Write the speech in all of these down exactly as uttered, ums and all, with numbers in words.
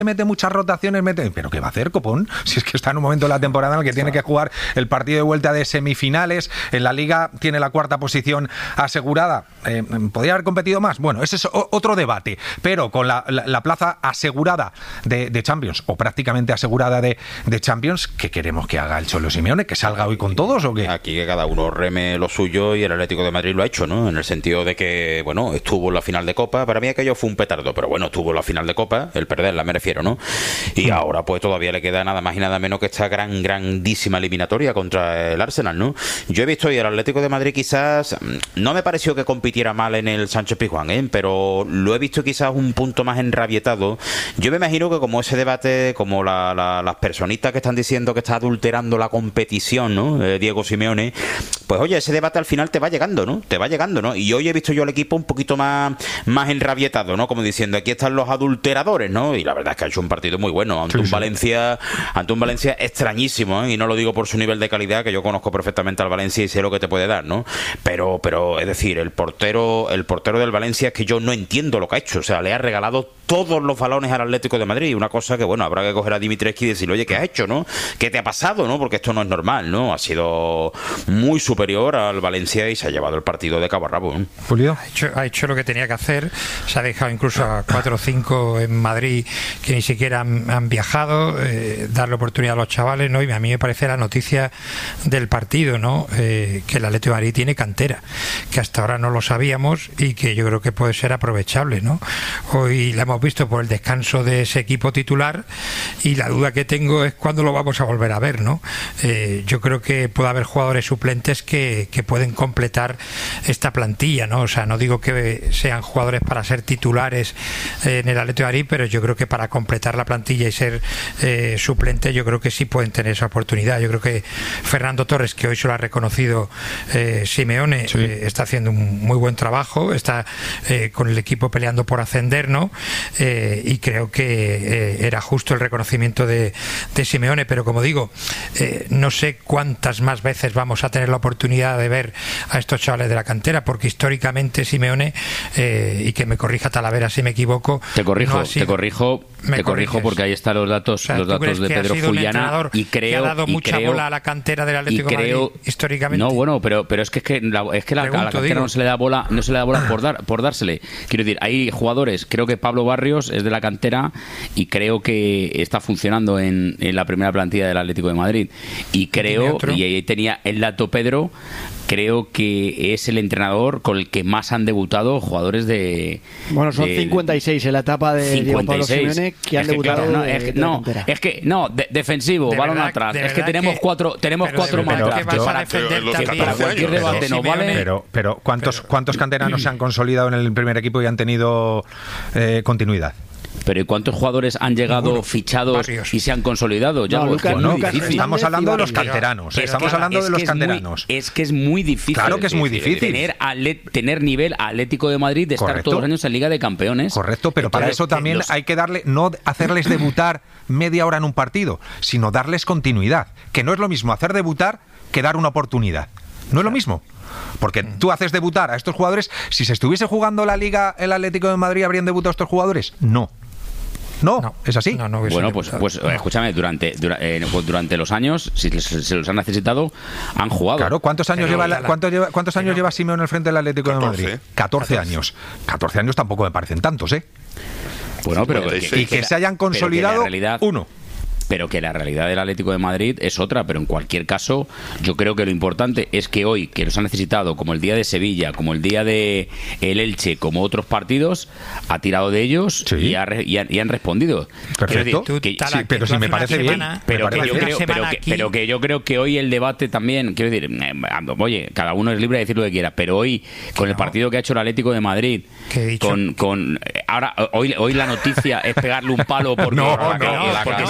mete muchas rotaciones, mete... ¿Pero qué va a hacer, Copón? Si es que está en un momento de la temporada en el que tiene que jugar el partido de vuelta de semifinales, en la Liga tiene la cuarta posición asegurada. Eh, ¿Podría haber competido más? Bueno, ese es otro debate, pero con la, la, la plaza asegurada de, de Champions, o prácticamente asegurada de, de Champions, ¿qué queremos que haga el Cholo Simeone? ¿Que salga hoy con todos o qué? Aquí que cada uno reme lo suyo y el Atlético de Madrid lo ha hecho, ¿no? En el sentido de que, bueno, estuvo en la final de Copa. Para mí aquello fue un petardo, pero bueno, estuvo en la final de Copa, el perderla me refiero, ¿no? Y ahora pues todavía le queda nada más y nada menos que esta gran, grandísima eliminatoria contra el Arsenal, ¿no? Yo he visto hoy al Atlético de Madrid, quizás no me pareció que compitiera mal en el Sánchez Pizjuán, ¿eh? Pero lo he visto quizás un punto más enrabietado. Yo me imagino que como ese debate, como la, la, las personitas que están diciendo que está adulterando la competición, ¿no? Eh, Diego Simeone, pues oye, ese debate al final te va llegando, ¿no? Te va llegando, ¿no? Y hoy he visto yo al equipo un poquito más, más enrabietado, ¿no? Como diciendo, aquí están los adulteradores, ¿no? Y la verdad es que ha hecho un partido muy bueno ante sí, un sí. Valencia, ante un Valencia extrañísimo, ¿eh? Y no lo digo por su nivel de calidad, que yo conozco perfectamente al Valencia y sé lo que te puede dar, ¿no? Pero, pero es decir, el portero, el portero del Valencia es que yo no entiendo lo que ha hecho, o sea, le ha regalado todos los balones al Atlético de Madrid, una cosa que, bueno, habrá que coger a Dimitrescu y decirle, oye, ¿qué has hecho, no? ¿Qué te ha pasado, no? Porque esto no es normal, ¿no? Ha sido muy superior al Valencia y se ha llevado el partido de cabo a rabo, ¿eh? Julio. Ha hecho, ha hecho lo que tenía que hacer, se ha dejado incluso a cuatro o cinco en Madrid que ni siquiera han, han viajado, eh, darle oportunidad a los chavales, ¿no? Y a mí me parece la noticia del partido, ¿no? Eh, que el Atlético de Madrid tiene cantera, que hasta ahora no lo sabíamos y que yo creo que puede ser aprovechable, ¿no? Hoy la hemos visto por el descanso de ese equipo titular y la duda que tengo es cuándo lo vamos a volver a ver, ¿no? Eh, yo creo que puede haber jugadores suplentes que, que pueden completar esta plantilla, ¿no? O sea, no digo que sean jugadores para ser titulares eh, en el Atlético de Madrid, pero yo creo que para completar la plantilla y ser eh, suplente, yo creo que sí pueden tener esa oportunidad. Yo creo que Fernando Torres, que hoy se lo ha reconocido eh, Simeone, sí. eh, está haciendo un muy buen trabajo, está eh, con el equipo peleando por ascender, ¿no? Eh, y creo que eh, era justo el reconocimiento de, de Simeone, pero como digo, eh, no sé cuántas más veces vamos a tener la oportunidad de ver a estos chavales de la cantera, porque históricamente Simeone, eh, y que me corrija Talavera si me equivoco, te corrijo, no sido, te corrijo, te corrijo porque ahí están los datos, o sea, los datos de Pedro Fullana, y creo que ha dado y mucha creo, bola a la cantera del Atlético de Madrid históricamente. No, bueno, pero pero es que es que la, es que la, Pregunto, a la cantera digo. no se le da bola, no se le da bola por dar por dársele. Quiero decir, hay jugadores, creo que Pablo Barrios es de la cantera y creo que está funcionando en, en la primera plantilla del Atlético de Madrid. Y creo, y ahí tenía el dato Pedro, creo que es el entrenador con el que más han debutado jugadores de... Bueno, son de, cincuenta y seis en la etapa de Diego Pablo Simeone que han es que, debutado claro, no, de, es que, de no, es que no, de, defensivo, de balón verdad, atrás. Es que tenemos que, cuatro tenemos cuatro más atrás. Que para, que para cualquier debate nos vale. Pero, pero ¿cuántos, pero, ¿cuántos canteranos se han consolidado en el primer equipo y han tenido eh, continuidad? Pero ¿y cuántos jugadores han llegado Ninguno. fichados Barrios. y se han consolidado? Ya, no, pues, Lucas, no, Lucas, estamos hablando de los canteranos. Es estamos que, hablando es de los es canteranos. Muy, es que es muy difícil. Claro que es muy decir, difícil. Tener, atlet, tener nivel Atlético de Madrid de Correcto. estar todos los años en Liga de Campeones. Correcto, pero Entonces, para eso también los... hay que darle, no hacerles debutar media hora en un partido, sino darles continuidad. Que no es lo mismo hacer debutar que dar una oportunidad. No es lo mismo. Porque tú haces debutar a estos jugadores. Si se estuviese jugando la Liga, el Atlético de Madrid, ¿habrían debutado estos jugadores? No. No, no, es así. No, no bueno, pues, pues no. escúchame, durante, durante, eh, durante los años, si se, se los han necesitado, han jugado. Claro, ¿cuántos años, lleva, la, ¿cuántos, lleva, ¿cuántos años lleva Simeone al frente del Atlético catorce. De Madrid? catorce años. catorce años tampoco me parecen tantos, ¿eh? Bueno, pero... Que, que, y que, que se hayan consolidado, realidad, uno. Pero que la realidad del Atlético de Madrid es otra, pero en cualquier caso yo creo que lo importante es que hoy, que los ha necesitado, como el día de Sevilla, como el día de el Elche, como otros partidos, ha tirado de ellos sí. y, ha, y, ha, y han respondido. Perfecto, decir, que, sí, pero si me parece bien. Pero, me que parece yo creo, pero, que, pero que yo creo que hoy el debate también, quiero decir, oye, cada uno es libre de decir lo que quiera, pero hoy, con el partido que ha hecho el Atlético de Madrid, con, con ahora hoy, hoy la noticia es pegarle un palo porque, no, porque, no, porque no, Simeone no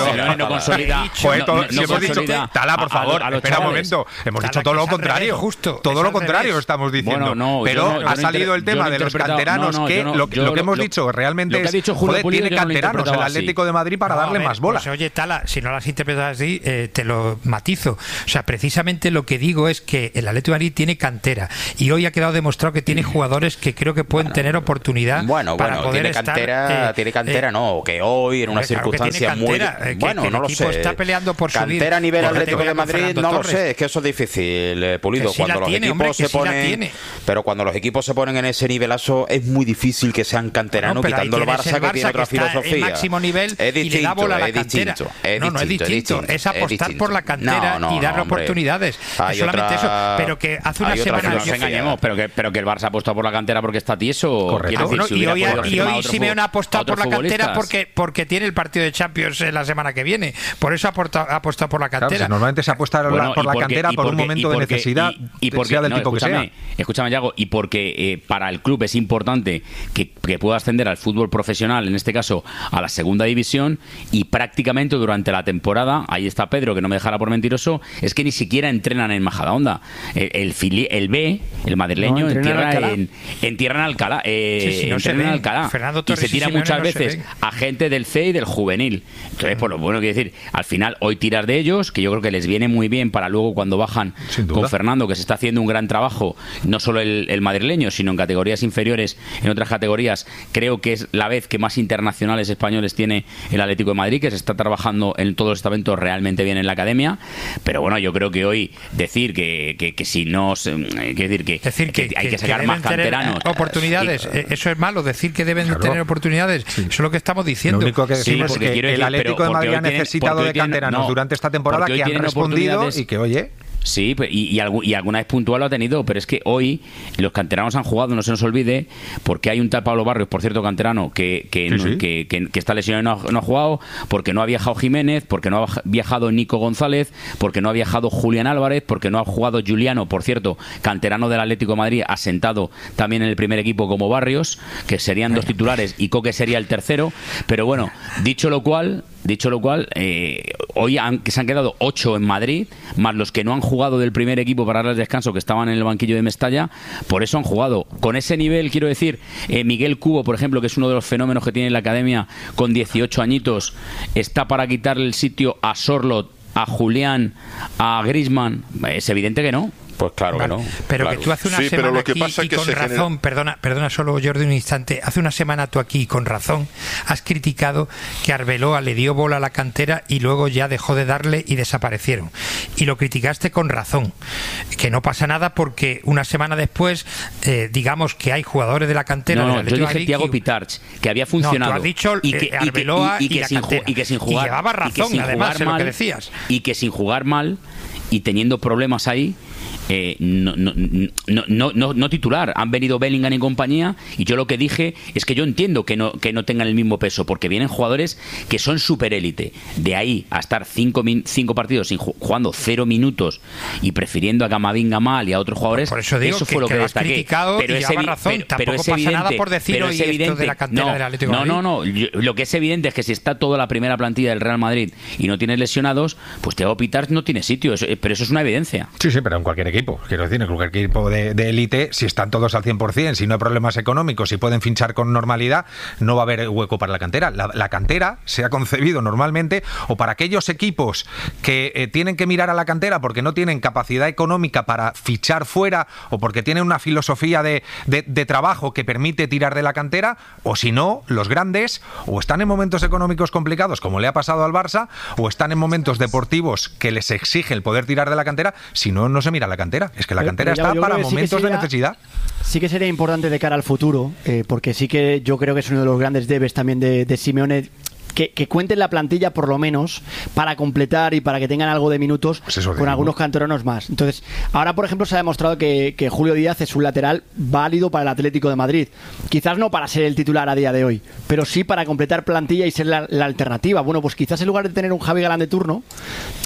consolida. Joder, todo, si hemos dicho, Tala, por favor, a, a, a espera un momento. Hemos dicho todo lo contrario. Justo, todo lo contrario estamos diciendo. Bueno, no, pero no, ha salido el tema de los canteranos que lo que hemos dicho realmente es, joder, tiene canteranos el Atlético de Madrid para darle más bola. Oye, Tala, si no lo has interpretado así, te lo matizo. O sea, precisamente lo que digo es que el Atlético de Madrid tiene cantera y hoy ha quedado demostrado que tiene jugadores que creo que pueden tener oportunidad bueno, para bueno, poder tiene estar, cantera, eh, tiene cantera, eh, no, que hoy en una claro circunstancia muy cantera, eh, que, bueno, que no el lo equipo sé. Está peleando por cantera subir. a nivel Atlético de Madrid, no lo sé, es que eso es difícil, eh, Pulido, sí cuando los tiene, equipos hombre, se sí ponen, pero cuando los equipos se ponen en ese nivelazo es muy difícil que sean canteranos, no, quitando el Barça, el Barça que tiene otra filosofía. En máximo nivel es distinto, y le da bola a la es cantera. distinto, es no, no es distinto, es, distinto, es apostar es por la cantera no, no, y darle no, oportunidades. Hay es solamente otra, eso, pero que hace una semana no nos engañemos, pero que pero que el Barça ha apostado por la cantera porque está tieso. Correcto. Decir, si y hoy, y hoy Simeone ha apostado por la cantera porque porque tiene el partido de Champions la semana que viene. Por eso ha apostado por la cantera. Claro, si normalmente se apuesta bueno, por la porque, cantera por un momento porque, de necesidad, y, y porque, sea del no, tipo que sea. Escúchame, Yago, y porque eh, para el club es importante que, que pueda ascender al fútbol profesional, en este caso a la segunda división, y prácticamente durante la temporada, ahí está Pedro, que no me dejará por mentiroso, es que ni siquiera entrenan en Majadahonda. El, el, fili, el B, el madrileño, no, entierra en, entierra en Alcalá. Eh, sí, sí, no entrena en Alcalá. Y se tira muchas no veces a gente del C y del juvenil. Entonces, por lo bueno que decir, al final hoy tirar de ellos, que yo creo que les viene muy bien para luego cuando bajan con Fernando, que se está haciendo un gran trabajo, no solo el, el madrileño, sino en categorías inferiores, en otras categorías. Creo que es la vez que más internacionales españoles tiene el Atlético de Madrid, que se está trabajando en todos los estamentos realmente bien en la academia. Pero bueno, yo creo que hoy decir que, que, que si no se, que decir que, decir que, que hay que, que sacar que más canteranos, oportunidades, y, eso es malo, decir que deben claro. tener oportunidades, sí. Eso es lo que estamos diciendo. Lo único que decimos sí, es que el decir, Atlético de Madrid ha necesitado tienen, de canteranos no, durante esta temporada que han respondido y que oye. Sí, y, y, y alguna vez puntual lo ha tenido, pero es que hoy los canteranos han jugado, no se nos olvide, porque hay un tal Pablo Barrios, por cierto, canterano, que, que, sí, sí. que, que, que está lesionado y no ha, no ha jugado, porque no ha viajado Jiménez, porque no ha viajado Nico González, porque no ha viajado Julián Álvarez, porque no ha jugado Juliano, por cierto, canterano del Atlético de Madrid, asentado también en el primer equipo como Barrios, que serían dos titulares y Coque sería el tercero. Pero bueno, dicho lo cual... Dicho lo cual, eh, hoy han, que se han quedado ocho en Madrid, más los que no han jugado del primer equipo para darles descanso, que estaban en el banquillo de Mestalla, por eso han jugado. Con ese nivel, quiero decir, eh, Miguel Cubo, por ejemplo, que es uno de los fenómenos que tiene la academia, con dieciocho añitos, está para quitarle el sitio a Sorlot, a Julián, a Griezmann. Es evidente que no. Pues claro vale. que no. Pero claro. que tú hace una sí, semana lo que aquí pasa y que con razón, genera... perdona, perdona solo Jordi un instante, hace una semana tú aquí con razón has criticado que Arbeloa le dio bola a la cantera y luego ya dejó de darle y desaparecieron. Y lo criticaste con razón. Que no pasa nada porque una semana después, eh, digamos que hay jugadores de la cantera. No, no yo dije Thiago Pitarch, que había funcionado. No, tú has dicho y que, Arbeloa y, que, y, y, y, que sin, y que sin jugar. Y llevaba razón, y que además, mal, en lo que decías. Y que sin jugar mal y teniendo problemas ahí, eh, no, no, no, no, no, no titular. Han venido Bellingham y compañía, y yo lo que dije es que yo entiendo que no, que no tengan el mismo peso, porque vienen jugadores que son superélite. De ahí a estar cinco, cinco partidos sin, jugando cero minutos y prefiriendo a Camavinga mal y a otros jugadores, por eso, digo eso que, fue lo que que, que destaqué. Pero es evidente, razón. Pero, pero es evidente, nada por decir hoy esto de la cantera no, del Atlético de no, Madrid. no, no, yo, lo que es evidente es que si está toda la primera plantilla del Real Madrid y no tienes lesionados, pues Thiago Pitarch no tiene sitio, eso, pero eso es una evidencia. Sí, sí, pero en cualquier equipo, quiero decir, en cualquier equipo de élite, si están todos al cien por ciento, si no hay problemas económicos, si pueden fichar con normalidad, no va a haber hueco para la cantera. La, la cantera se ha concebido normalmente o para aquellos equipos que eh, tienen que mirar a la cantera porque no tienen capacidad económica para fichar fuera o porque tienen una filosofía de, de, de trabajo que permite tirar de la cantera, o si no, los grandes o están en momentos económicos complicados como le ha pasado al Barça, o están en momentos deportivos que les exige el poder tirar de la cantera, si no, no se mira la cantera. Es que la cantera está para momentos sí sería, de necesidad. Sí que sería importante de cara al futuro, eh, porque sí que yo creo que es uno de los grandes debes también de, de Simeone, que, que cuenten la plantilla por lo menos para completar y para que tengan algo de minutos pues con algunos canteranos más. Entonces, ahora por ejemplo se ha demostrado que, que Julio Díaz es un lateral válido para el Atlético de Madrid. Quizás no para ser el titular a día de hoy, pero sí para completar plantilla y ser la, la alternativa. Bueno, pues quizás en lugar de tener un Javi Galán de turno,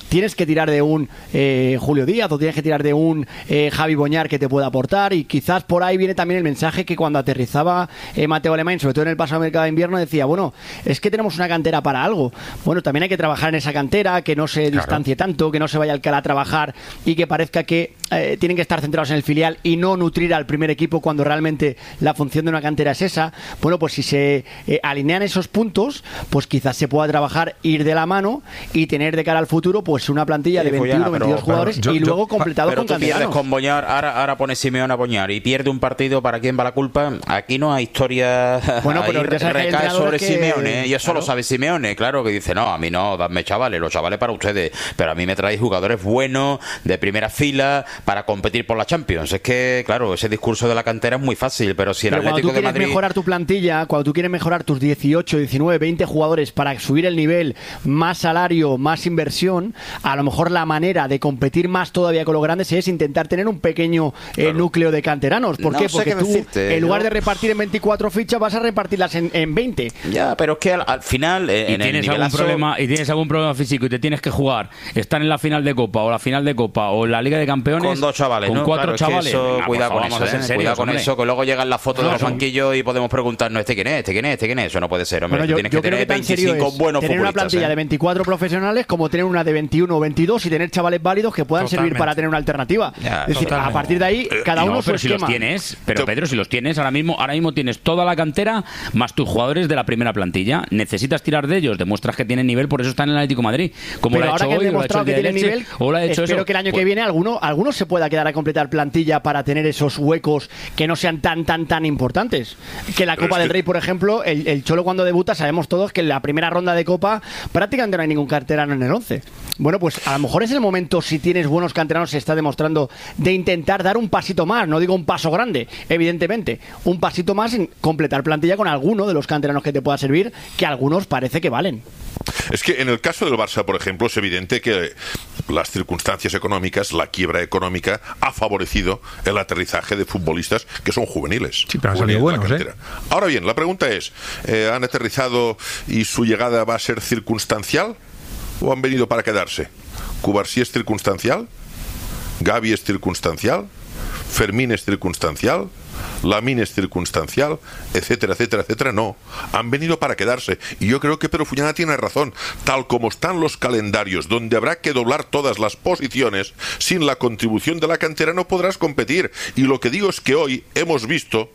tienes que tirar de un eh, Julio Díaz o tienes que tirar de un eh, Javi Boñar que te pueda aportar, y quizás por ahí viene también el mensaje que cuando aterrizaba eh, Mateo Alemán, sobre todo en el pasado mercado de invierno, decía, bueno, es que tenemos una cantera para algo. Bueno, también hay que trabajar en esa cantera, que no se distancie claro. tanto, que no se vaya Alcalá a trabajar y que parezca que eh, tienen que estar centrados en el filial y no nutrir al primer equipo cuando realmente la función de una cantera es esa. Bueno, pues si se eh, alinean esos puntos, pues quizás se pueda trabajar, ir de la mano y tener de cara al futuro pues una plantilla sí, de veintiuno, veintidós jugadores pero, yo, y luego yo, completado pero con tú canteranos. Pierdes con Boñar, ahora, ahora pone Simeone a Boñar y pierde un partido, ¿para quién va la culpa? Aquí no hay historia. Bueno, pero recae sobre que... Simeone, y eso claro. lo sabe Simeone, claro, que dice, no, a mí no, dadme chavales, los chavales para ustedes, pero a mí me traéis jugadores buenos, de primera fila, para competir por la Champions. Es que, claro, ese discurso de la cantera es muy fácil, pero si el pero Atlético de Madrid... cuando tú quieres mejorar tu plantilla, cuando tú quieres mejorar tus dieciocho, diecinueve, veinte jugadores para subir el nivel, más salario, más inversión, a lo mejor la manera de competir más todavía con los grandes es intentar tener un pequeño eh, claro. núcleo de canteranos. ¿Por no qué? sé Porque qué tú, decirte, en lugar yo... de repartir en veinticuatro fichas, vas a repartirlas en, en veinte. Ya, pero es que al, al final... Eh, ¿Y, en tienes el algún nivelazo... problema, y tienes algún problema físico y te tienes que jugar, estar en la final de Copa o la final de Copa o en la Liga de Campeones... Con dos chavales, con ¿no? cuatro claro, chavales. Es que eso, Venga, cuidado por con favor, eso, vamos a ser ¿eh? serios, Cuidado con hombre. eso, que luego llegan las fotos No, de los no. banquillos y podemos preguntarnos, ¿este quién es? ¿Este quién es? ¿Este quién es? Eso no puede ser, hombre. Bueno, yo, tienes yo que creo tener que tan serio veinticinco es buenos tener una futbolistas, plantilla ¿eh? de veinticuatro profesionales como tener una de veintiuno o veintidós y tener chavales válidos que puedan Totalmente. servir para tener una alternativa. Ya, es decir, totalmente. a partir de ahí, cada No, uno su pero si los esquema. tienes, pero Pedro, si los tienes, ahora mismo, ahora mismo tienes toda la cantera más tus jugadores de la primera plantilla. Necesitas tirar de ellos, demuestras que tienen nivel, por eso están en el Atlético de Madrid. Como Pero lo ha ahora hecho que han hoy, o lo ha hecho demostrado el que día de tienen Leche, nivel, o lo ha hecho espero eso. que el año Pues- que viene alguno, alguno se pueda quedar a completar plantilla para tener esos huecos que no sean tan, tan, tan importantes. Que la Pero Copa es del que- Rey, por ejemplo, el, el Cholo cuando debuta, sabemos todos que en la primera ronda de Copa prácticamente no hay ningún canterano en el once. Bueno, pues a lo mejor es el momento, si tienes buenos canteranos, se está demostrando, de intentar dar un pasito más. No digo un paso grande, evidentemente. Un pasito más en completar plantilla con alguno de los canteranos que te pueda servir, que algunos parece que valen. Es que en el caso del Barça, por ejemplo, es evidente que las circunstancias económicas, la quiebra económica, ha favorecido el aterrizaje de futbolistas que son juveniles. Sí, pero han juveniles salido de la buenos, ¿eh? cantera. Ahora bien, la pregunta es, eh, ¿han aterrizado y su llegada va a ser circunstancial o han venido para quedarse? ¿Cubarsí es circunstancial? ¿Gavi es circunstancial? ¿Fermín es circunstancial? Lamine es circunstancial, etcétera, etcétera, etcétera. No, han venido para quedarse. Y yo creo que Pedro Fuñana tiene razón. Tal como están los calendarios, donde habrá que doblar todas las posiciones, sin la contribución de la cantera no podrás competir. Y lo que digo es que hoy hemos visto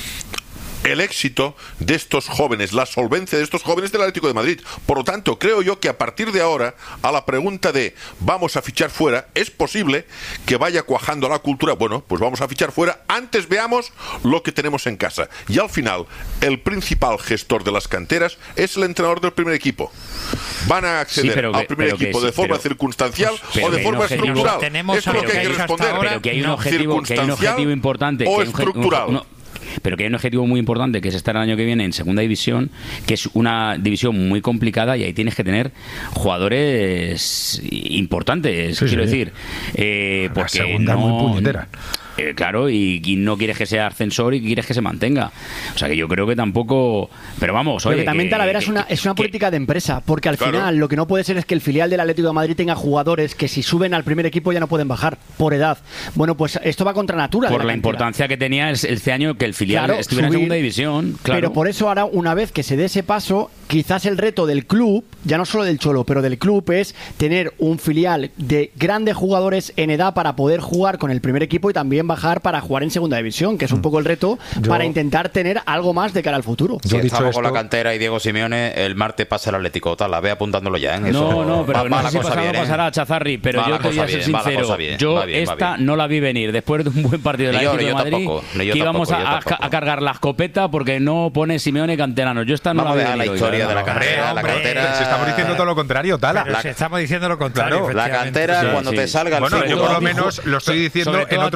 el éxito de estos jóvenes, la solvencia de estos jóvenes del Atlético de Madrid. Por lo tanto, creo yo que a partir de ahora, a la pregunta de vamos a fichar fuera, es posible que vaya cuajando la cultura. Bueno, pues vamos a fichar fuera, antes veamos lo que tenemos en casa. Y al final, el principal gestor de las canteras es el entrenador del primer equipo. Van a acceder Sí, pero que- al primer pero que equipo sí, de forma pero- circunstancial pero o de que forma hay un objetivo- estructural. tenemos Esto es lo algo que hay que que hasta responder. ahora- Pero que hay un No. objetivo, que hay un objetivo importante, o que hay un, estructural. un- un- pero que hay un objetivo muy importante, que es estar el año que viene en segunda división, que es una división muy complicada y ahí tienes que tener jugadores importantes, Sí, quiero sí. decir, eh, La porque segunda no, muy puñetera. eh, claro, y, y no quieres que sea ascensor y quieres que se mantenga. O sea que yo creo que tampoco. Pero vamos, Pero oye. que también que- Talavera que- es una, es una que- política de empresa, porque al Claro. final lo que no puede ser es que el filial del Atlético de Madrid tenga jugadores que si suben al primer equipo ya no pueden bajar por edad. Bueno, pues esto va contra natura. de Por la cantera. importancia que tenía el- este año que el filial Claro, estuviera subir. en segunda división. Claro. Pero por eso ahora, una vez que se dé ese paso, quizás el reto del club, ya no solo del Cholo, pero del club, es tener un filial de grandes jugadores en edad para poder jugar con el primer equipo y también bajar para jugar en segunda división, que es un poco el reto Yo- para intentar tener algo más de cara al futuro. Si Yo he dicho estamos con la esto- cantera y Diego Simeone, el martes pasa el Atlético. Tal, la ve apuntándolo ya, ¿eh? Eso- No, no, pero va- no va sé la si cosa pasará bien, o ¿eh? pasará, Chazarri, pero Va yo la te voy a cosa ser bien, va la sincero. cosa bien, Yo va bien, va esta bien. no la vi venir después de un buen partido del Ni yo, Atlético ni de yo Madrid, tampoco, ni yo que íbamos tampoco, yo a, a- tampoco. a cargar la escopeta porque no pone Simeone canteranos. Yo esta no Vamos a la vi dejar la venir hoy, historia de la verdad. cantera. La Hombre, cantera. Si estamos diciendo todo lo contrario, Tala. Pero La- si estamos diciendo lo contrario. Claro, La efectivamente. cantera, Sí, cuando sí. te salga el Bueno, fútbol- yo por lo a ti, menos Ju- lo estoy diciendo sobre en todo a otro ti, sentido.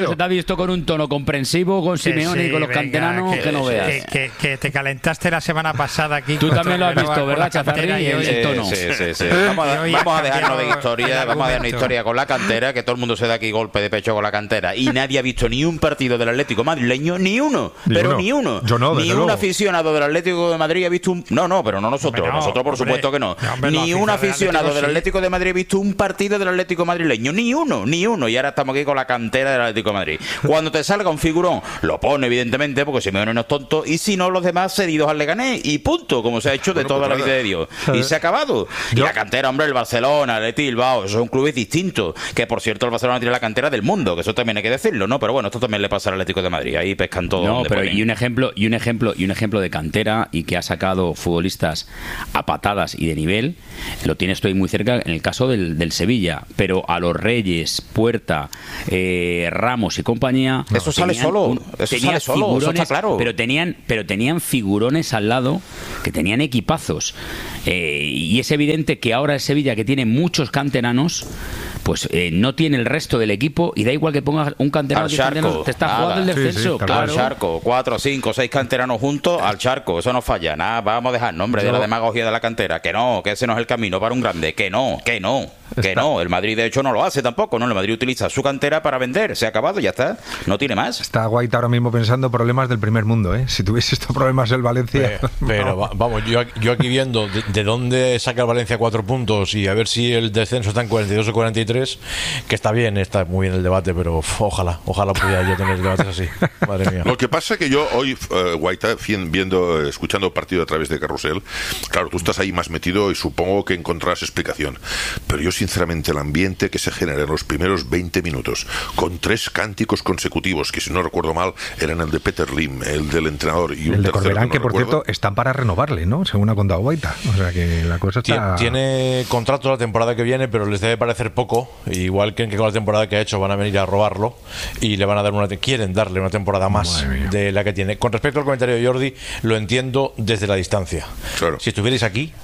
partido se te ha visto con un tono comprensivo con Simeone sí, y con los venga, canteranos que, que no veas. Que, que, que te calentaste la semana pasada aquí. Tú también lo has visto, ¿verdad, Chazarri? Y el, el tono. Sí, sí, sí. Vamos a, vamos a dejarnos de historia, vamos a dejarnos de historia con la cantera, que todo el mundo se da aquí golpe de pecho con la cantera. Y nadie ha visto ni un partido del Atlético madrileño, ni uno, ni pero uno. ni uno. Yo no, ni un luego. aficionado del Atlético de Madrid ha visto un... No, no, pero no nosotros, no, nosotros por hombre, supuesto que no. no hombre, ni un aficionado del Atlético, del Atlético de Madrid ha visto un partido del Atlético madrileño, ni uno, ni uno. Y ahora estamos aquí con la cantera del Atlético de Madrid. Cuando te salga un figurón, lo pone evidentemente, porque Simeone no es tonto, y si no, los demás cedidos al Leganés, y punto, como se ha hecho de bueno, toda pues la vida de Dios. Y se ha acabado. Y Yo... la cantera, hombre, el Barcelona, el Athletic Bilbao, esos son clubes distintos, que por cierto el Barcelona tiene la cantera del mundo, que eso también hay que decirlo, ¿no? Pero bueno, esto también le pasa al Atlético de Madrid, ahí pescan todo. No, pero y un ejemplo, y un ejemplo, y un ejemplo de cantera y que ha sacado futbolistas a patadas y de nivel, lo tienes tú ahí muy cerca en el caso del, del Sevilla, pero a los Reyes, Puerta, eh, Ramos y compañía, eso sale solo, un, eso sale solo, eso está claro. Pero tenían, pero tenían figurones al lado que tenían equipazos. Eh, y es evidente que ahora el Sevilla, que tiene muchos canteranos, pues eh, no tiene el resto del equipo y da igual que pongas un canterano, que canterano te está jugando el descenso. Sí, sí, claro. Al charco, cuatro, cinco, seis canteranos juntos al charco, eso no falla. Nada, vamos a dejar nombre Yo... de la demagogía de la cantera, que no, que ese no es el camino para un grande, que no, que no. Que está. no, el Madrid de hecho no lo hace tampoco, ¿no? El Madrid utiliza su cantera para vender, se ha acabado, ya está, no tiene más. Está Guaita ahora mismo pensando problemas del primer mundo, ¿eh? Si tuviese estos problemas el Valencia... Pero, pero no. vamos, yo, yo aquí viendo de, de dónde saca el Valencia cuatro puntos y a ver si el descenso está en cuarenta y dos o cuarenta y tres, que está bien, está muy bien el debate, pero uf, ojalá, ojalá pudiera yo tener debates así, madre mía. Lo que pasa es que yo hoy, uh, Guaita, viendo, escuchando el partido a través de Carrusel, claro, tú estás ahí más metido y supongo que encontrarás explicación, pero yo sinceramente el ambiente que se genera en los primeros veinte minutos con tres cánticos consecutivos que si no recuerdo mal eran el de Peter Lim, el del entrenador y un el de tercero Corberán, que, no que por recuerdo. Cierto están para renovarle, ¿no? Según ha contado Guaita, o sea que la cosa está... Tiene contrato la temporada que viene, pero les debe parecer poco, igual que, que con la temporada que ha hecho van a venir a robarlo y le van a dar una quieren darle una temporada más de la que tiene. Con respecto al comentario de Jordi, lo entiendo desde la distancia. Claro. Si estuvierais aquí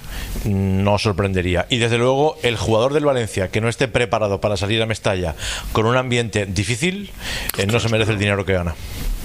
no os sorprendería. Y desde luego el jugador del Valencia que no esté preparado para salir a Mestalla con un ambiente difícil, eh, no se merece el dinero que gana.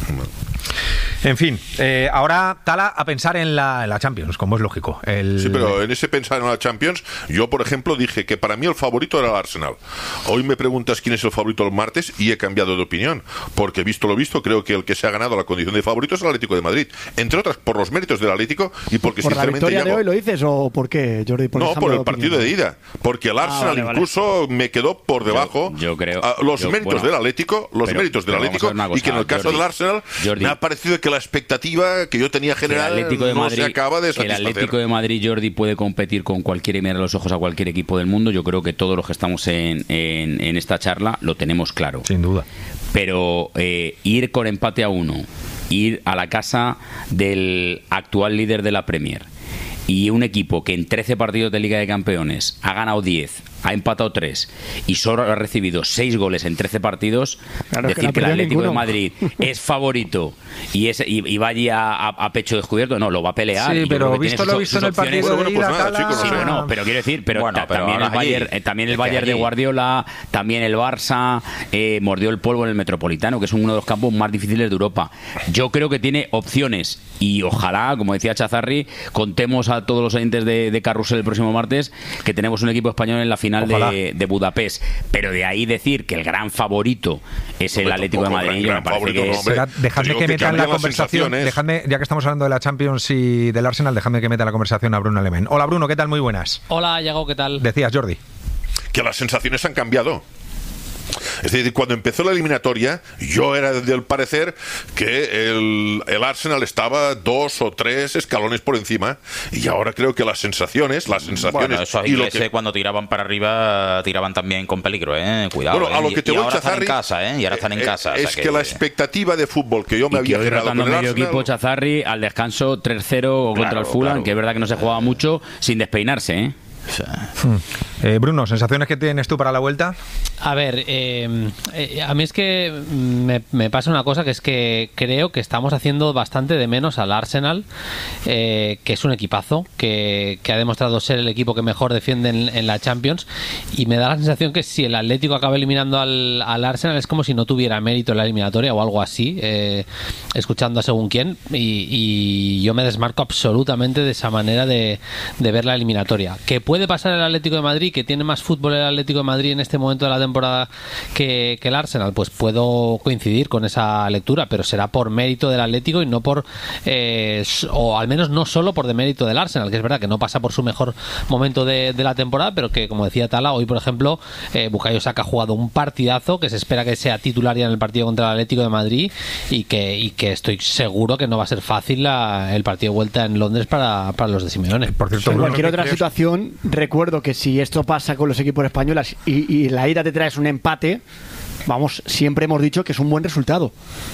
En fin, eh, ahora Tala a pensar en la, en la Champions, como es lógico. El... Sí, pero en ese pensar en la Champions, yo por ejemplo dije que para mí el favorito era el Arsenal. Hoy me preguntas quién es el favorito el martes y he cambiado de opinión, porque visto lo visto, creo que el que se ha ganado la condición de favorito es el Atlético de Madrid, entre otras por los méritos del Atlético y porque ¿Por sinceramente la victoria Iago... de hoy lo dices o por qué, Jordi? ¿Por no, por el de partido de ida, porque el Arsenal ah, vale, incluso vale. me quedó por debajo yo, yo creo, a, los yo, méritos bueno, del Atlético, los pero, méritos del Atlético cosa, y que en el caso Jordi, del Arsenal Jordi, me ha parecido que la expectativa que yo tenía general el Atlético de no Madrid, se acaba de satisfacer. El Atlético de Madrid, Jordi, puede competir con cualquier y mirar los ojos a cualquier equipo del mundo. Yo creo que todos los que estamos en, en, en esta charla lo tenemos claro. Sin duda. Pero eh, ir con empate a uno, ir a la casa del actual líder de la Premier y un equipo que en trece partidos de Liga de Campeones ha ganado diez, ha empatado tres y solo ha recibido seis goles en trece partidos, claro, decir que, que el Atlético ninguno. de Madrid es favorito y, es, y, y va allí a, a, a pecho descubierto, no, lo va a pelear. Sí, pero visto lo visto en el partido de ida, pues nada, sí, bueno, pero quiero decir, pero, bueno, pero también, el Bayern, eh, también el Bayern de Guardiola, también el Barça eh, mordió el polvo en el Metropolitano, que es uno de los campos más difíciles de Europa. Yo creo que tiene opciones y ojalá, como decía Chazarri, contemos a todos los oyentes de, de Carrusel el próximo martes que tenemos un equipo español en la final de, de Budapest, pero de ahí decir que el gran favorito es el Atlético de Madrid, me parece que es... Será, dejadme que meta en la conversación, dejadme, ya que estamos hablando de la Champions y del Arsenal, dejadme que meta en la conversación a Bruno Alemán. Hola Bruno, ¿qué tal? Muy buenas. Hola Iago, ¿qué tal? Decías, Jordi. Que las sensaciones han cambiado. Es decir, cuando empezó la eliminatoria, yo era del parecer que el, el Arsenal estaba dos o tres escalones por encima, y ahora creo que las sensaciones, las sensaciones bueno, esos y lo ingleses que... cuando tiraban para arriba tiraban también con peligro, eh, cuidado. Bueno, a lo que te y, y voy ahora Chazarri, están en casa, eh, y ahora están en casa. Es o sea que, que la expectativa de fútbol que yo me había generado con el medio Arsenal... equipo Chazarri al descanso tres cero contra claro, el Fulham, claro. que es verdad que no se jugaba mucho sin despeinarse, ¿eh? O sea. hmm. eh, Bruno, ¿sensaciones que tienes tú para la vuelta? A ver, eh, eh, a mí es que me, me pasa una cosa, que es que creo que estamos haciendo bastante de menos al Arsenal, eh, que es un equipazo, que, que ha demostrado ser el equipo que mejor defiende en, en la Champions, y me da la sensación que si el Atlético acaba eliminando al, al Arsenal es como si no tuviera mérito en la eliminatoria o algo así, eh, escuchando a según quién, y, y yo me desmarco absolutamente de esa manera de, de ver la eliminatoria. ¿Qué puede pasar el Atlético de Madrid, que tiene más fútbol el Atlético de Madrid en este momento de la temporada que, que el Arsenal? Pues puedo coincidir con esa lectura, pero será por mérito del Atlético y no por eh, o al menos no solo por demérito del Arsenal, que es verdad que no pasa por su mejor momento de, de la temporada, pero que, como decía Tala, hoy por ejemplo eh, Bukayo Saka ha jugado un partidazo, que se espera que sea titular ya en el partido contra el Atlético de Madrid, y que, y que estoy seguro que no va a ser fácil la, el partido de vuelta en Londres para, para los de Simeone. Por cierto, en cualquier otra situación, recuerdo que si esto pasa con los equipos españoles y, y la ida te traes un empate, vamos, siempre hemos dicho que es un buen resultado.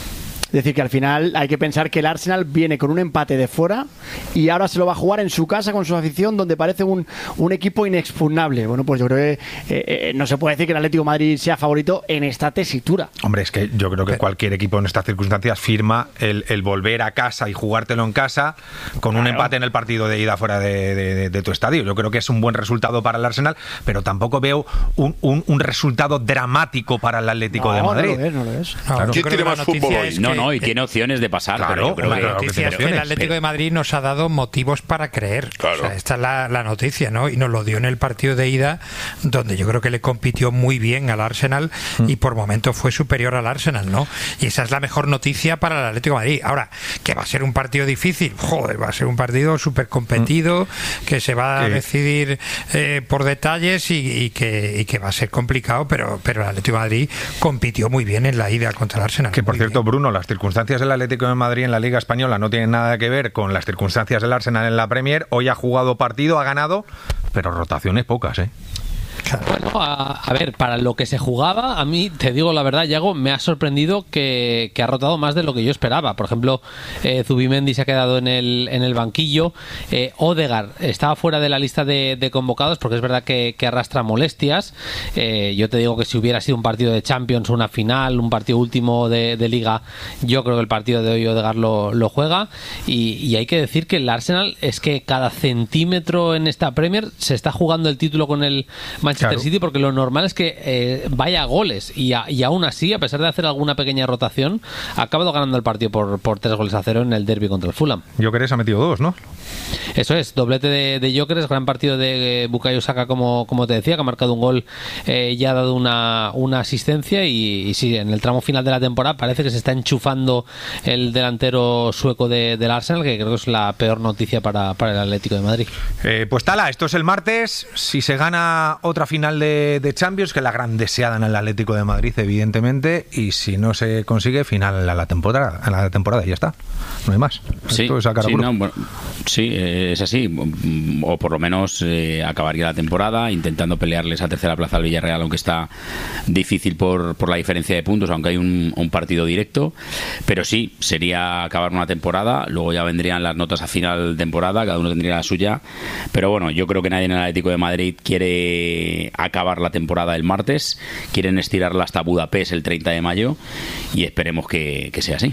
Es decir, que al final hay que pensar que el Arsenal viene con un empate de fuera y ahora se lo va a jugar en su casa con su afición, donde parece un, un equipo inexpugnable. Bueno, pues yo creo que eh, eh, no se puede decir que el Atlético de Madrid sea favorito en esta tesitura. Hombre, es que yo creo que cualquier equipo en estas circunstancias firma el, el volver a casa y jugártelo en casa con un claro. empate en el partido de ida fuera de, de, de, de tu estadio. Yo creo que es un buen resultado para el Arsenal, pero tampoco veo un, un, un resultado dramático para el Atlético no, de Madrid. No lo es, no lo es. No, claro. ¿Quién tiene más fútbol hoy? No, no, y tiene opciones de pasar. Claro, pero yo creo la que, noticia es que el Atlético de Madrid nos ha dado motivos para creer. Claro. O sea, esta es la, la noticia, ¿no? Y nos lo dio en el partido de ida, donde yo creo que le compitió muy bien al Arsenal mm. y por momentos fue superior al Arsenal, ¿no? Y esa es la mejor noticia para el Atlético de Madrid. Ahora, que va a ser un partido difícil, joder, va a ser un partido súper competido, mm. que se va a sí. decidir eh, por detalles y, y, que, y que va a ser complicado, pero, pero el Atlético de Madrid compitió muy bien en la ida contra el Arsenal. Que por cierto, bien. Bruno, las circunstancias del Atlético de Madrid en la Liga Española no tienen nada que ver con las circunstancias del Arsenal en la Premier. Hoy ha jugado partido, ha ganado, pero rotaciones pocas, ¿eh? Bueno, a, a ver, para lo que se jugaba, a mí, te digo la verdad, Yago, me ha sorprendido que, que ha rotado más de lo que yo esperaba. Por ejemplo, eh, Zubimendi se ha quedado en el, en el banquillo. Eh, Odegaard estaba fuera de la lista de, de convocados porque es verdad que, que arrastra molestias. Eh, yo te digo que si hubiera sido un partido de Champions, una final, un partido último de, de Liga, yo creo que el partido de hoy Odegaard lo, lo juega. Y, y hay que decir que el Arsenal es que cada centímetro en esta Premier se está jugando el título con el Manchester Claro. City, porque lo normal es que eh, vaya a goles y, a, y aún así, a pesar de hacer alguna pequeña rotación, ha acabado ganando el partido por, por tres goles a cero en el derbi contra el Fulham. Gyökeres ha metido dos, ¿no? Eso es, doblete de, de Gyökeres, gran partido de Bukayo Saka, como, como te decía, que ha marcado un gol eh, y ha dado una, una asistencia y, y sí, en el tramo final de la temporada parece que se está enchufando el delantero sueco de, del Arsenal, que creo que es la peor noticia para, para el Atlético de Madrid. Eh, pues Tala, esto es el martes, si se gana otra final de, de Champions, que es la gran deseada en el Atlético de Madrid, evidentemente, y si no se consigue, final a la temporada, a la temporada y ya está, no hay más. Sí, esto es a cara sí, puro. no, bueno, sí, eh, es así, o por lo menos eh, acabaría la temporada intentando pelearle esa tercera plaza al Villarreal, aunque está difícil por, por la diferencia de puntos, aunque hay un, un partido directo, pero sí, sería acabar una temporada, luego ya vendrían las notas a final de temporada, cada uno tendría la suya, pero bueno, yo creo que nadie en el Atlético de Madrid quiere acabar la temporada el martes, quieren estirarla hasta Budapest el treinta de mayo y esperemos que, que sea así.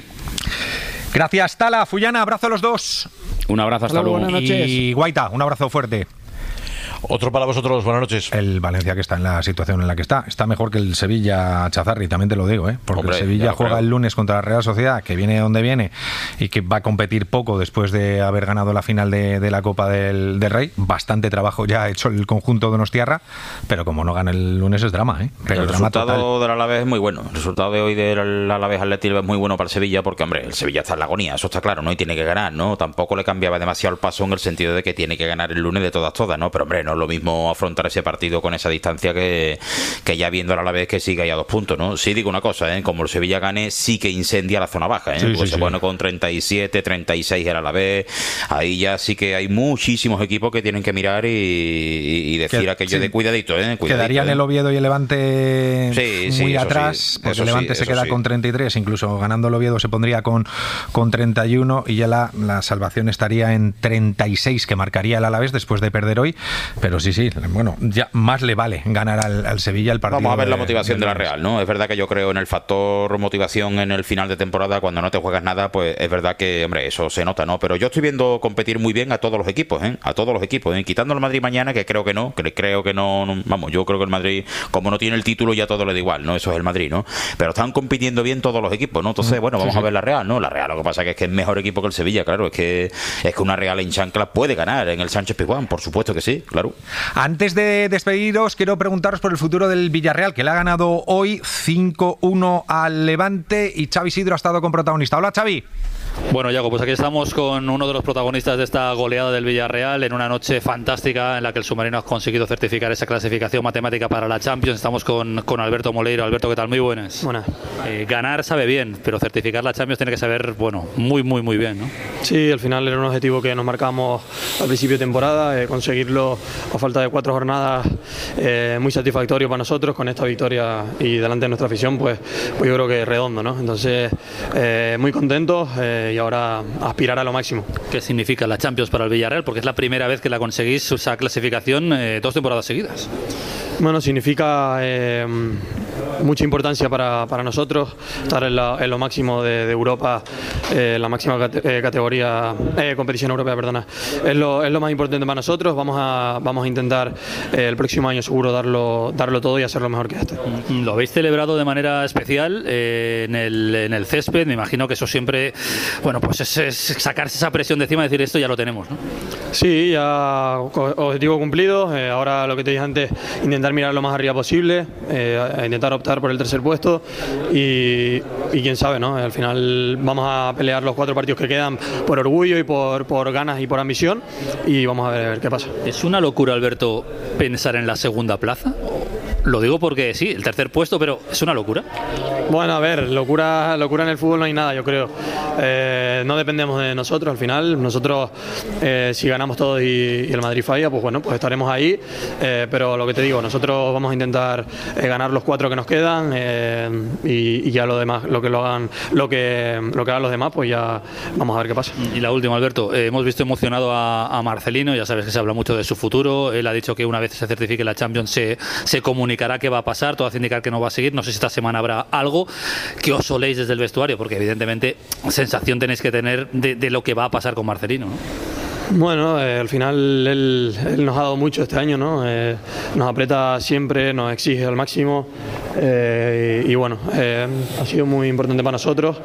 Gracias, Tala. Fullana, abrazo a los dos. Un abrazo, hasta luego. Buenas noches. Y Guaita, un abrazo fuerte. Otro para vosotros, buenas noches. El Valencia, que está en la situación en la que está, está mejor que el Sevilla, Chazarri, también te lo digo, ¿eh? Porque Hombre, el Sevilla juega creo. el lunes contra la Real Sociedad, que viene donde viene y que va a competir poco después de haber ganado la final de, de la Copa del, del Rey. Bastante trabajo ya ha hecho el conjunto donostiarra, pero como no gana el lunes es drama, ¿eh? Pero el drama resultado total. del Alavés es muy bueno. El resultado de hoy del Alavés Atlético es muy bueno para el Sevilla, porque, hombre, el Sevilla está en la agonía, eso está claro, ¿no? Y tiene que ganar, ¿no? Tampoco le cambiaba demasiado el paso en el sentido de que tiene que ganar el lunes de todas, todas, ¿no? Pero, hombre, no es lo mismo afrontar ese partido con esa distancia que, que ya viendo a la vez que sigue ahí a dos puntos, ¿no? Sí digo una cosa, ¿eh? Como el Sevilla gane, sí que incendia la zona baja, ¿eh? Sí, pues sí, se sí. pone con treinta y siete, treinta y seis era la vez. Ahí ya sí que hay muchísimos equipos que tienen que mirar y, y, y decir que, aquello sí. de cuidadito, ¿eh? Cuidadito, Quedarían ¿eh? el Oviedo y el Levante sí, sí, muy eso atrás, sí, porque eso el Levante sí, se queda sí. con treinta y tres, incluso ganando el Oviedo se pondría con, con treinta y uno y ya la, la salvación estaría en treinta y seis, que marcaría el Alavés después de perder hoy. pero sí, sí, bueno, ya más le vale ganar al, al Sevilla el partido. Vamos a ver de, la motivación de, de la Real, Real, ¿no? Es verdad que yo creo en el factor motivación en el final de temporada, cuando no te juegas nada, pues es verdad que, hombre, eso se nota, ¿no? Pero yo estoy viendo competir muy bien a todos los equipos, ¿eh? A todos los equipos, ¿eh? Quitando al Madrid mañana, que creo que no, que creo que no, no, vamos, yo creo que el Madrid, como no tiene el título, ya todo le da igual, ¿no? Eso es el Madrid, ¿no? Pero están compitiendo bien todos los equipos, ¿no? Entonces, bueno, vamos sí, sí. a ver la Real, ¿no? La Real, lo que pasa es que es que es mejor equipo que el Sevilla, claro, es que es que una Real en chanclas puede ganar en el Sánchez-Pizjuán, por supuesto que sí, claro. Antes de despediros, quiero preguntaros por el futuro del Villarreal, que le ha ganado hoy cinco uno al Levante, y Xavi Sidro ha estado con protagonista. Hola, Xavi. Bueno, Yago, pues aquí estamos con uno de los protagonistas de esta goleada del Villarreal en una noche fantástica en la que el submarino ha conseguido certificar esa clasificación matemática para la Champions. Estamos con, con Alberto Moleiro. Alberto, ¿qué tal? Muy buenas. Buenas. Eh, ganar sabe bien, pero certificar la Champions tiene que saber, bueno, muy, muy, muy bien, ¿no? Sí, al final era un objetivo que nos marcamos al principio de temporada, eh, conseguirlo a falta de cuatro jornadas, eh, muy satisfactorio para nosotros. Con esta victoria y delante de nuestra afición, pues, pues yo creo que es redondo, ¿no? Entonces, eh, muy contentos. Eh, y ahora aspirar a lo máximo. ¿Qué significa la Champions para el Villarreal? Porque es la primera vez que la conseguís, esa clasificación, eh, dos temporadas seguidas. Bueno, significa eh, mucha importancia para, para nosotros estar en, la, en lo máximo de, de Europa, eh, la máxima cate, eh, categoría, eh, competición europea, perdona. Es lo, es lo más importante para nosotros. Vamos a, vamos a intentar eh, el próximo año seguro darlo, darlo todo y hacerlo mejor que este. Lo habéis celebrado de manera especial eh, en, el, en el césped. Me imagino que eso siempre, bueno, pues es, es sacarse esa presión de encima y decir esto ya lo tenemos, ¿no? Sí, ya objetivo cumplido. Eh, ahora lo que te dije antes, intentar mirar lo más arriba posible, eh, intentar optar por el tercer puesto y, y quién sabe, ¿no? Al final vamos a pelear los cuatro partidos que quedan por orgullo y por, por ganas y por ambición, y vamos a ver, a ver qué pasa. ¿Es una locura, Alberto, pensar en la segunda plaza? Lo digo porque sí, el tercer puesto, pero ¿es una locura? Bueno, a ver, locura, locura en el fútbol no hay nada, yo creo. Eh, no dependemos de nosotros al final. Nosotros, eh, si ganamos todos y, y el Madrid falla, pues bueno, pues estaremos ahí. Eh, pero lo que te digo, nosotros vamos a intentar eh, ganar los cuatro que nos quedan, eh, y, y ya lo demás, lo que lo hagan, lo que lo que hagan los demás, pues ya vamos a ver qué pasa. Y la última, Alberto, eh, hemos visto emocionado a, a Marcelino. Ya sabes que se habla mucho de su futuro. Él ha dicho que una vez se certifique la Champions se, se comunicará qué va a pasar. Todo hace indicar que no va a seguir. No sé si esta semana habrá algo que os soléis desde el vestuario, porque evidentemente sensación tenéis que tener de, de lo que va a pasar con Marcelino, ¿no? Bueno, eh, al final él, él nos ha dado mucho este año, ¿no? Eh, nos aprieta siempre, nos exige al máximo, eh, y, y bueno, eh, ha sido muy importante para nosotros.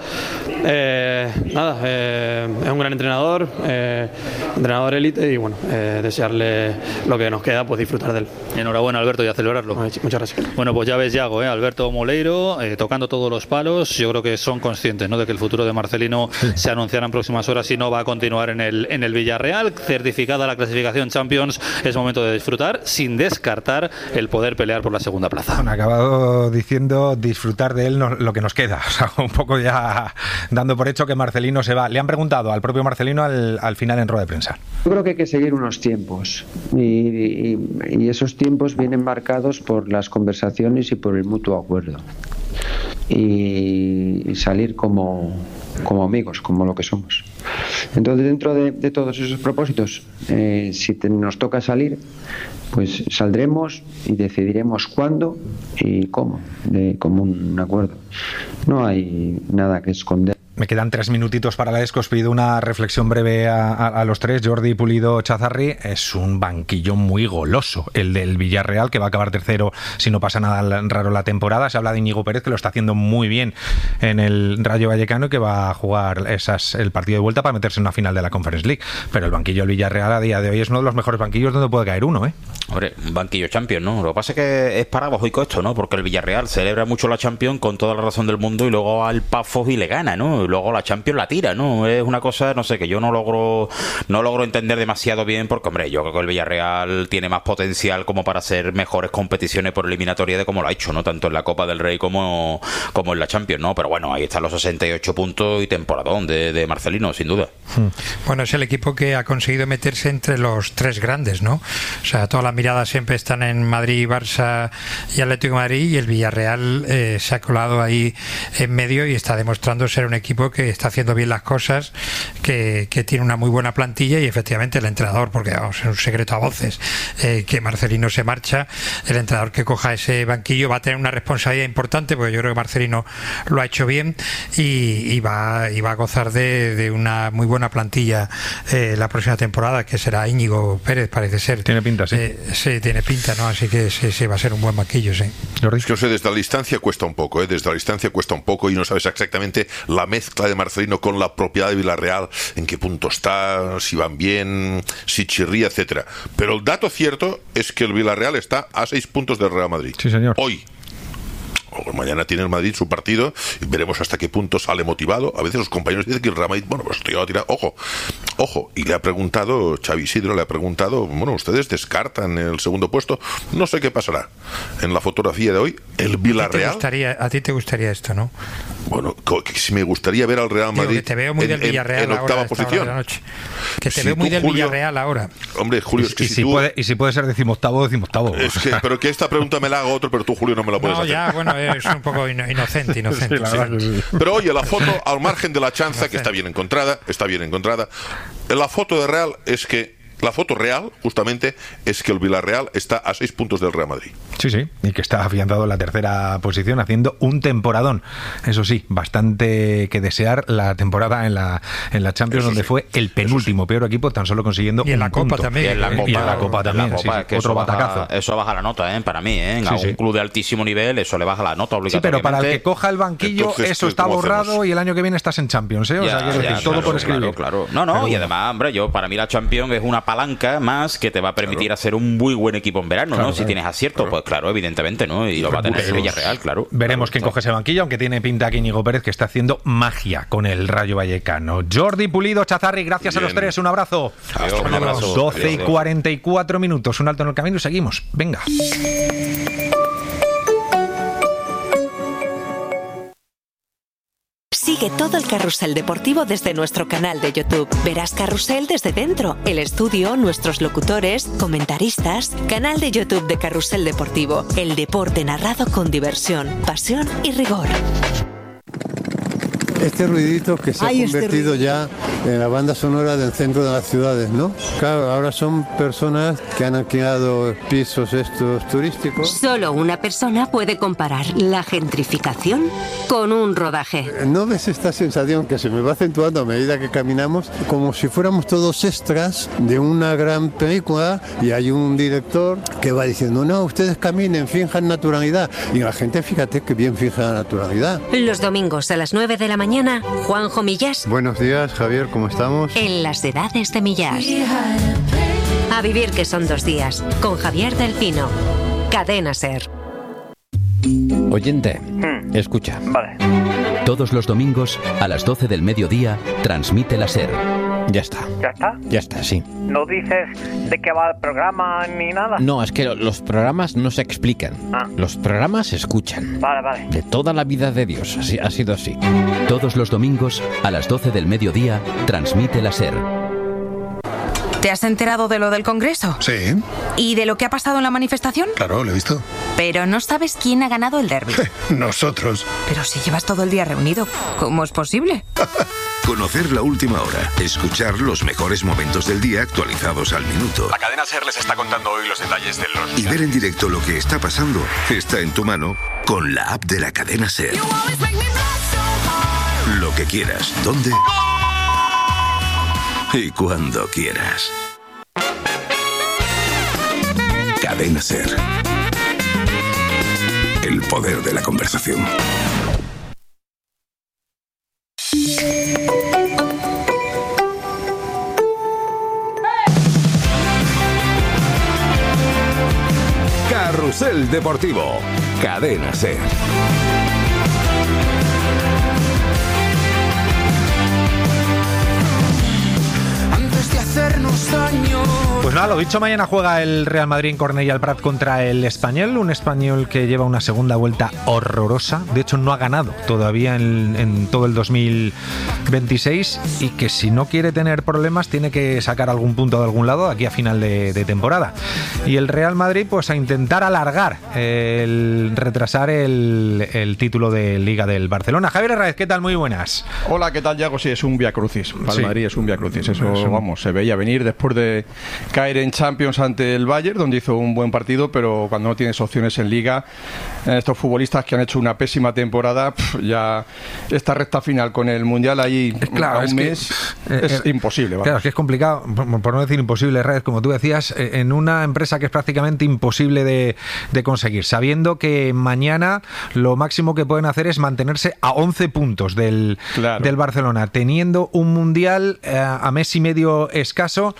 Eh, nada, eh, es un gran entrenador, eh, entrenador élite, y bueno, eh, desearle lo que nos queda, pues disfrutar de él. Enhorabuena, Alberto, y a celebrarlo. Muchas gracias. Bueno, pues ya ves, Yago, ¿eh? Alberto Moleiro, eh, tocando todos los palos. Yo creo que son conscientes, ¿no?, de que el futuro de Marcelino se anunciará en próximas horas y no va a continuar en el, en el Villarreal. Certificada la clasificación Champions, es momento de disfrutar, sin descartar el poder pelear por la segunda plaza. Han acabado diciendo disfrutar de él no, lo que nos queda, o sea, un poco ya dando por hecho que Marcelino se va. Le han preguntado al propio Marcelino al, al final en rueda de prensa. Yo creo que hay que seguir unos tiempos, y, y, y esos tiempos vienen marcados por las conversaciones y por el mutuo acuerdo, y, y salir como, como amigos, como lo que somos. Entonces, dentro de, de todos esos propósitos, eh, si te, nos toca salir, pues saldremos y decidiremos cuándo y cómo, de común acuerdo. No hay nada que esconder. Me quedan tres minutitos para la ESCO. Os pido una reflexión breve a, a, a los tres. Jordi, Pulido, Chazarri. Es un banquillo muy goloso el del Villarreal, que va a acabar tercero si no pasa nada raro la temporada. Se habla de Íñigo Pérez, que lo está haciendo muy bien en el Rayo Vallecano y que va a jugar esas, el partido de vuelta para meterse en una final de la Conference League. Pero el banquillo del Villarreal a día de hoy es uno de los mejores banquillos donde puede caer uno, ¿eh? Hombre, un banquillo Champions, ¿no? Lo que pasa es que es paradójico esto, ¿no? Porque el Villarreal celebra mucho la Champions con toda la razón del mundo, y luego al Pafos y le gana, ¿no? Y luego la Champions la tira, ¿no? Es una cosa, no sé, que yo no logro no logro entender demasiado bien, porque, hombre, yo creo que el Villarreal tiene más potencial como para hacer mejores competiciones por eliminatoria de como lo ha hecho, ¿no? Tanto en la Copa del Rey como, como en la Champions, ¿no? Pero bueno, ahí están los sesenta y ocho puntos y temporadón de, de Marcelino, sin duda. Bueno, es el equipo que ha conseguido meterse entre los tres grandes, ¿no? O sea, todas las miradas siempre están en Madrid, Barça y Atlético de Madrid, y el Villarreal eh, se ha colado ahí en medio y está demostrando ser un equipo equipo que está haciendo bien las cosas, que, que tiene una muy buena plantilla y efectivamente el entrenador, porque vamos, es un secreto a voces, eh, que Marcelino se marcha, el entrenador que coja ese banquillo va a tener una responsabilidad importante, porque yo creo que Marcelino lo ha hecho bien y, y, va, y va a gozar de, de una muy buena plantilla eh, la próxima temporada, que será Íñigo Pérez, parece ser. Tiene pinta, sí. Eh, sí, tiene pinta, ¿no? Así que sí, sí, va a ser un buen banquillo, sí. Es que, o sea, desde la distancia cuesta un poco, ¿eh? Desde la distancia cuesta un poco y no sabes exactamente la mezcla de Marcelino con la propiedad de Villarreal, en qué punto está, si van bien, si chirría, etcétera. Pero el dato cierto es que el Villarreal está a seis puntos del Real Madrid. Sí, señor. Hoy. O mañana tiene el Madrid su partido y veremos hasta qué punto sale motivado. A veces los compañeros dicen que el Real Madrid, bueno, pues estoy a tirar, ojo, ojo, y le ha preguntado, Xavi Isidro le ha preguntado, bueno, ustedes descartan el segundo puesto, no sé qué pasará. En la fotografía de hoy, el Villarreal. ¿A ti te gustaría, a ti te gustaría esto, no? Bueno, que si me gustaría ver al Real Madrid. Digo, que te veo muy en, del Villarreal en, en octava ahora, posición. De noche. Que te si veo muy tú, del Julio, Villarreal ahora. Hombre, Julio, es que y, si si tú, puede, y si puede ser decimoctavo, decimoctavo. Es que, pero que esta pregunta me la haga otro, pero tú, Julio, no me la puedes no, hacer. Ya, bueno, es un poco inocente, inocente. Sí, sí. Sí. Pero oye, la foto, al margen de la chanza, que está bien encontrada, está bien encontrada, la foto de Real es que la foto real, justamente, es que el Villarreal está a seis puntos del Real Madrid. Sí, sí, y que está afianzado en la tercera posición, haciendo un temporadón. Eso sí, bastante que desear la temporada en la en la Champions, Eso donde sí. fue el penúltimo peor equipo, tan solo consiguiendo y en un la Copa punto. también. Y en la Copa, y en la Copa también, la Copa, sí, sí, que otro eso baja- batacazo. eso baja la nota, ¿eh? Para mí, ¿eh? A Sí, un sí. club de altísimo nivel, eso le baja la nota Sí, obligatoriamente. pero para el que coja el banquillo, Entonces, eso ¿qué- está cómo borrado hacemos? y el año que viene estás en Champions, ¿eh? O sea, Ya, quiero ya, decir, todo claro, por escribir. Claro, claro. No, no, Pero y bueno. además, hombre, yo para mí la Champions es una palanca más que te va a permitir Claro. hacer un muy buen equipo en verano, Claro, ¿no? Si claro. tienes acierto, pues claro, evidentemente, ¿no? Y lo va a tener el Villarreal, claro. Veremos Claro, quién claro. coge ese banquillo, aunque tiene pinta aquí Íñigo Pérez, que está haciendo magia con el Rayo Vallecano. Jordi Pulido, Chazarri, gracias Bien. a los tres, un abrazo. Adiós, un abrazo. doce y Adiós, adiós. cuarenta y cuatro minutos, un alto en el camino y seguimos. Venga. Sigue todo el carrusel deportivo desde nuestro canal de YouTube. Verás carrusel desde dentro, el estudio, nuestros locutores, comentaristas. Canal de YouTube de Carrusel Deportivo. El deporte narrado con diversión, pasión y rigor. Este ruidito que se Ay, ha este convertido ya en la banda sonora del centro de las ciudades, ¿no? Claro, ahora son personas que han alquilado pisos estos turísticos. Solo una persona puede comparar la gentrificación con un rodaje. ¿No ves esta sensación que se me va acentuando a medida que caminamos? Como si fuéramos todos extras de una gran película y hay un director que va diciendo, no, ustedes caminen, finjan naturalidad. Y la gente, fíjate que bien fija la naturalidad. Los domingos a las nueve de la mañana, Juanjo Millás Buenos días, Javier, ¿cómo estamos? en Las Edades de Millás. A vivir que son dos días, con Javier del Pino. Cadena Ser. Oyente, escucha. Vale. Todos los domingos a las doce del mediodía transmite la SER. Ya está. ¿Ya está? Ya está, sí. ¿No dices de qué va el programa ni nada? No, es que lo- los programas no se explican. Ah. Los programas se escuchan. Vale, vale. De toda la vida de Dios, así, ha sido así. Todos los domingos a las doce del mediodía transmite la SER. ¿Te has enterado de lo del Congreso? Sí, ¿Y de lo que ha pasado en la manifestación? claro, lo he visto. Pero no sabes quién ha ganado el derbi. Nosotros. Pero si llevas todo el día reunido, ¿cómo es posible? Conocer la última hora, escuchar los mejores momentos del día actualizados al minuto La cadena SER les está contando hoy los detalles de los... y ver en directo lo que está pasando está en tu mano con la app de la cadena SER. Lo que quieras, dónde y cuando quieras. Cadena SER. El poder de la conversación. Carrusel Deportivo. Cadena SER. Antes de hacer hacernos daño. Pues nada, lo dicho, mañana juega el Real Madrid en Cornellà al Prat contra el Español, un Español que lleva una segunda vuelta horrorosa, de hecho no ha ganado todavía en, en todo el dos mil veintiséis y que si no quiere tener problemas tiene que sacar algún punto de algún lado de aquí a final de, de temporada. Y el Real Madrid pues a intentar alargar, el retrasar el, el título de Liga del Barcelona. Javier Herráez, ¿qué tal? Muy buenas. Hola, ¿qué tal, Yago? Sí, es un viacrucis. Para el Sí. Madrid es un viacrucis. Eso, Eso. vamos, se veía venir después de caer en Champions ante el Bayern, donde hizo un buen partido, pero cuando no tienes opciones en Liga, estos futbolistas que han hecho una pésima temporada, pf, ya esta recta final con el Mundial ahí Claro, a un es que, mes eh, es eh, imposible. Vamos. Claro, es que es complicado, por, por no decir imposible, Red, como tú decías, eh, en una empresa que es prácticamente imposible de, de conseguir, sabiendo que mañana lo máximo que pueden hacer es mantenerse a once puntos del, Claro. del Barcelona, teniendo un Mundial eh, a mes y medio escaso.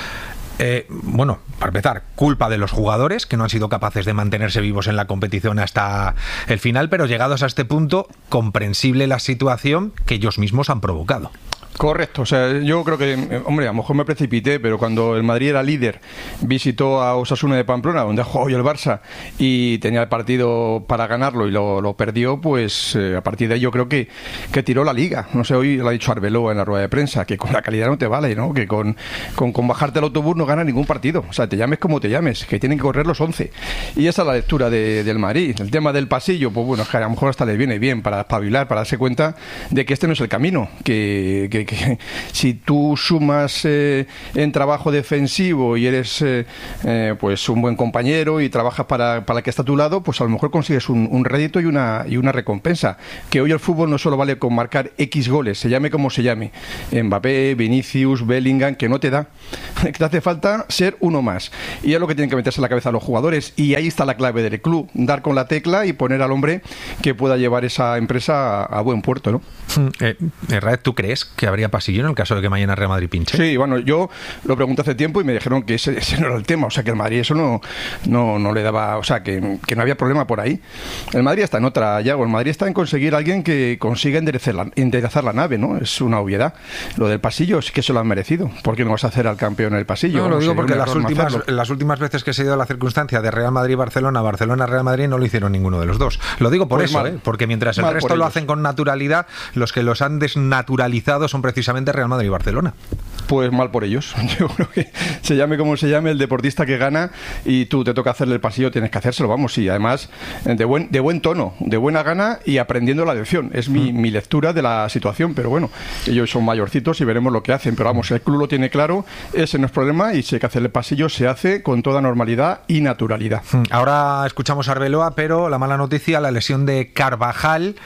Eh, bueno, para empezar, culpa de los jugadores que no han sido capaces de mantenerse vivos en la competición hasta el final, pero llegados a este punto, comprensible la situación que ellos mismos han provocado. Correcto, o sea, yo creo que, hombre, a lo mejor me precipité, pero cuando el Madrid era líder, visitó a Osasuna de Pamplona, donde ha jugado hoy el Barça, y tenía el partido para ganarlo y lo, lo perdió, pues eh, a partir de ahí yo creo que, que tiró la Liga. No sé, hoy lo ha dicho Arbeloa en la rueda de prensa, que con la calidad no te vale, ¿no? Que con, con, con bajarte el autobús no gana ningún partido. O sea, te llames como te llames, que tienen que correr los once. Y esa es la lectura de, del Madrid. El tema del pasillo, pues bueno, es que a lo mejor hasta les viene bien para espabilar, para darse cuenta de que este no es el camino, que, que que si tú sumas eh, en trabajo defensivo y eres eh, eh, pues un buen compañero y trabajas para, para el que está a tu lado, pues a lo mejor consigues un, un rédito y una, y una recompensa. Que hoy el fútbol no solo vale con marcar X goles, se llame como se llame, Mbappé, Vinicius, Bellingham, que no te da, que te hace falta ser uno más. Y es lo que tienen que meterse en la cabeza los jugadores, y ahí está la clave del club, dar con la tecla y poner al hombre que pueda llevar esa empresa a, a buen puerto, ¿no? Eh, Raed, ¿tú crees que habría pasillo en el caso de que mañana Real Madrid pinche? Sí, bueno, yo lo pregunté hace tiempo y me dijeron que ese, ese no era el tema, o sea que el Madrid eso no, no, no le daba, o sea que, que no había problema por ahí. El Madrid está en otra, Yago, el Madrid está en conseguir a alguien que consiga enderezar la, enderezar la nave, ¿no? Es una obviedad. Lo del pasillo sí que se lo han merecido. ¿Por qué no vas a hacer al campeón en el pasillo? No, lo digo porque las error no últimas, hacerlo. las últimas veces que se dio la circunstancia de Real Madrid-Barcelona, Barcelona-Real Madrid, no lo hicieron ninguno de los dos. Lo digo por Pues eso, mal. ¿eh? Porque mientras el Mal resto por lo ellos. hacen con naturalidad, los que los han desnaturalizado son precisamente Real Madrid y Barcelona. Pues mal por ellos. Yo creo que se llame como se llame, el deportista que gana y tú te toca hacerle el pasillo, tienes que hacérselo, vamos, y además de buen, de buen tono, de buena gana y aprendiendo la lección. Es mi, mi lectura de la situación, pero bueno, ellos son mayorcitos y veremos lo que hacen. Pero vamos, el club lo tiene claro, ese no es problema y si hay que hacerle pasillo, se hace con toda normalidad y naturalidad. Ahora escuchamos a Arbeloa, pero la mala noticia, la lesión de Carvajal,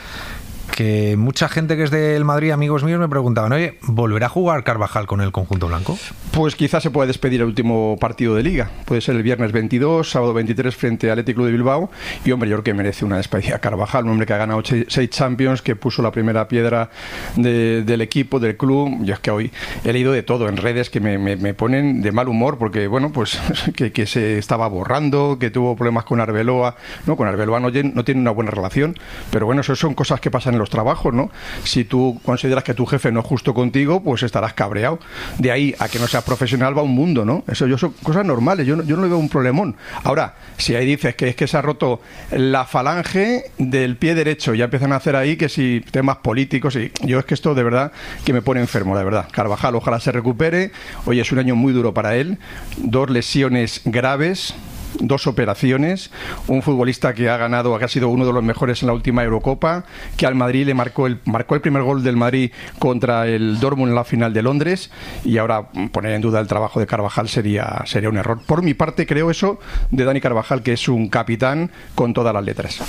que mucha gente que es del Madrid, amigos míos, me preguntaban, oye, ¿volverá a jugar Carvajal con el conjunto blanco? Pues quizás se puede despedir el último partido de Liga. Puede ser el viernes veintidós, sábado veintitrés frente al Athletic Club de Bilbao. Y hombre, yo creo que merece una despedida a Carvajal, un hombre que ha ganado seis Champions, que puso la primera piedra de, del equipo, del club. Yo es que hoy he leído de todo en redes que me, me, me ponen de mal humor, porque bueno, pues que, que se estaba borrando, que tuvo problemas con Arbeloa. No, con Arbeloa no, no tiene una buena relación, pero bueno, eso son cosas que pasan en los trabajos, ¿no? Si tú consideras que tu jefe no es justo contigo, pues estarás cabreado. De ahí a que no seas profesional va un mundo, ¿no? Eso yo son cosas normales, yo no, yo no le veo un problemón. Ahora, si ahí dices que es que se ha roto la falange del pie derecho, ya empiezan a hacer ahí que si temas políticos, y yo es que esto de verdad que me pone enfermo, la verdad. Carvajal, ojalá se recupere. Hoy es un año muy duro para él, dos lesiones graves, dos operaciones, un futbolista que ha ganado, que ha sido uno de los mejores en la última Eurocopa, que al Madrid le marcó el marcó el primer gol del Madrid contra el Dortmund en la final de Londres, y ahora poner en duda el trabajo de Carvajal sería sería un error. Por mi parte creo eso de Dani Carvajal, que es un capitán con todas las letras.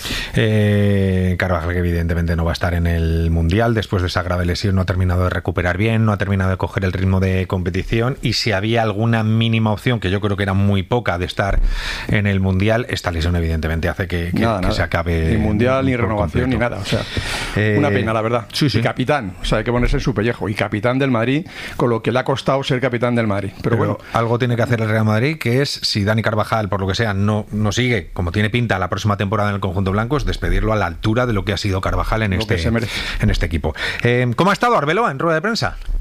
Eh, Carvajal, que evidentemente no va a estar en el Mundial después de esa grave lesión, no ha terminado de recuperar bien, no ha terminado de coger el ritmo de competición, y si había alguna mínima opción, que yo creo que era muy poca, de estar en el Mundial, esta lesión evidentemente hace que, que, nada, que nada. se acabe. Ni Mundial, ni renovación, completo. ni nada. O sea, eh, una pena, la verdad. Sí, sí. Y capitán, o sea, hay que ponerse en su pellejo. Y capitán del Madrid, con lo que le ha costado ser capitán del Madrid. Pero, Pero bueno, algo tiene que hacer el Real Madrid, que es, si Dani Carvajal, por lo que sea, no, no sigue como tiene pinta la próxima temporada en el conjunto blanco, es despedirlo a la altura de lo que ha sido Carvajal en, Lo este, que se merece. en este equipo. Eh, ¿Cómo ha estado Arbeloa en rueda de prensa?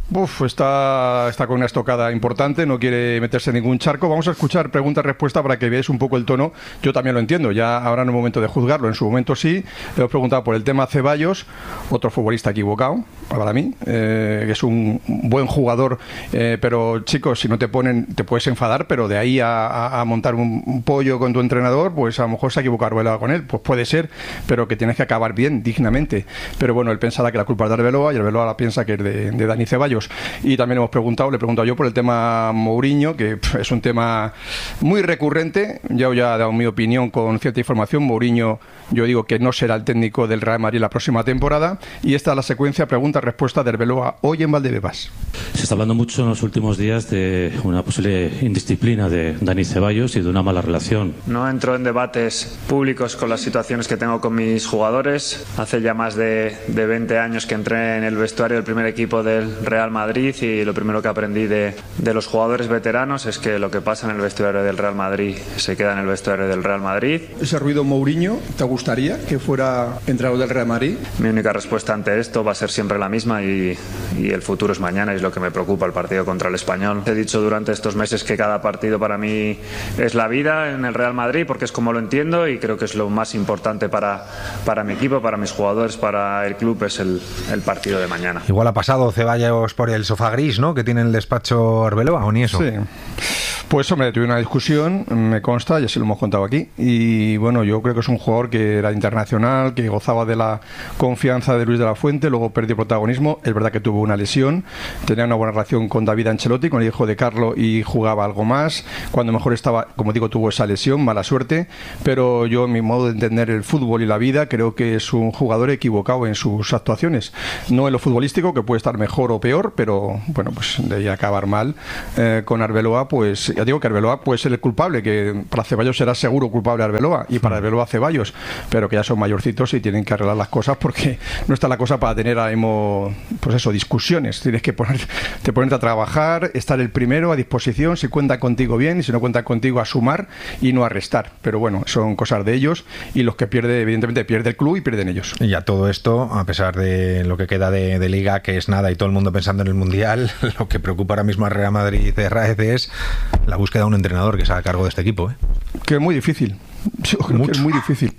Uf, está, está con una estocada importante, no quiere meterse en ningún charco. Vamos a escuchar pregunta-respuesta para que veáis un poco el tono. Yo también lo entiendo, ya ahora no es momento de juzgarlo, en su momento sí. Le he preguntado por el tema Ceballos, otro futbolista equivocado, para mí, eh, que es un buen jugador, eh, pero chicos, si no te ponen, te puedes enfadar, pero de ahí a, a, a montar un, un pollo con tu entrenador, pues a lo mejor se ha equivocado Arbeloa con él, pues puede ser, pero que tienes que acabar bien, dignamente. Pero bueno, él pensará que la culpa es de Arbeloa y Arbeloa la piensa que es de, de Dani Ceballos. Y también hemos preguntado, le he preguntado yo por el tema Mourinho, que pff, es un tema muy recurrente. Yo ya he dado mi opinión con cierta información. Mourinho, yo digo que no será el técnico del Real Madrid la próxima temporada. Y esta es la secuencia pregunta-respuesta de Arbeloa hoy en Valdebebas. Se está hablando mucho en los últimos días de una posible indisciplina de Dani Ceballos y de una mala relación. No entro en debates públicos con las situaciones que tengo con mis jugadores. Hace ya más de, de veinte años que entré en el vestuario del primer equipo del Real Madrid y lo primero que aprendí de, de los jugadores veteranos es que lo que pasa en el vestuario del Real Madrid se queda en el vestuario del Real Madrid. ¿Ese ruido Mourinho te gustaría que fuera entrenador del Real Madrid? Mi única respuesta ante esto va a ser siempre la misma y, y el futuro es mañana y es lo que me preocupa, el partido contra el Español. He dicho durante estos meses que cada partido para mí es la vida en el Real Madrid porque es como lo entiendo y creo que es lo más importante para, para mi equipo, para mis jugadores, para el club, es el, el partido de mañana. Igual ha pasado Ceballos por el sofá gris, ¿no?, que tiene el despacho Arbeloa, ¿o ni eso? Sí. Pues hombre, tuve una discusión, me consta, ya se lo hemos contado aquí, y bueno, yo creo que es un jugador que era internacional, que gozaba de la confianza de Luis de la Fuente, luego perdió protagonismo. Es verdad que tuvo una lesión, tenía una buena relación con David Ancelotti, con el hijo de Carlo, y jugaba algo más. Cuando mejor estaba, como digo, tuvo esa lesión, mala suerte, pero yo, en mi modo de entender el fútbol y la vida, creo que es un jugador equivocado en sus actuaciones. No en lo futbolístico, que puede estar mejor o peor, pero bueno, pues de acabar mal. Eh, con Arbeloa, pues ya digo que Arbeloa puede ser el culpable, que para Ceballos será seguro culpable Arbeloa y para Arbeloa Ceballos, pero que ya son mayorcitos y tienen que arreglar las cosas porque no está la cosa para tener ahora mismo, pues eso, discusiones. Tienes que poner, te ponerte a trabajar, estar el primero a disposición, si cuentan contigo bien y si no cuentan contigo a sumar y no a restar. Pero bueno, son cosas de ellos y los que pierde, evidentemente pierde el club y pierden ellos. Y a todo esto, a pesar de lo que queda de, de Liga, que es nada y todo el mundo pensando en el Mundial, lo que preocupa ahora mismo a Real Madrid de Raez es la búsqueda de un entrenador que se haga cargo de este equipo, ¿eh? Que es muy difícil. Yo creo Mucho. que es muy difícil.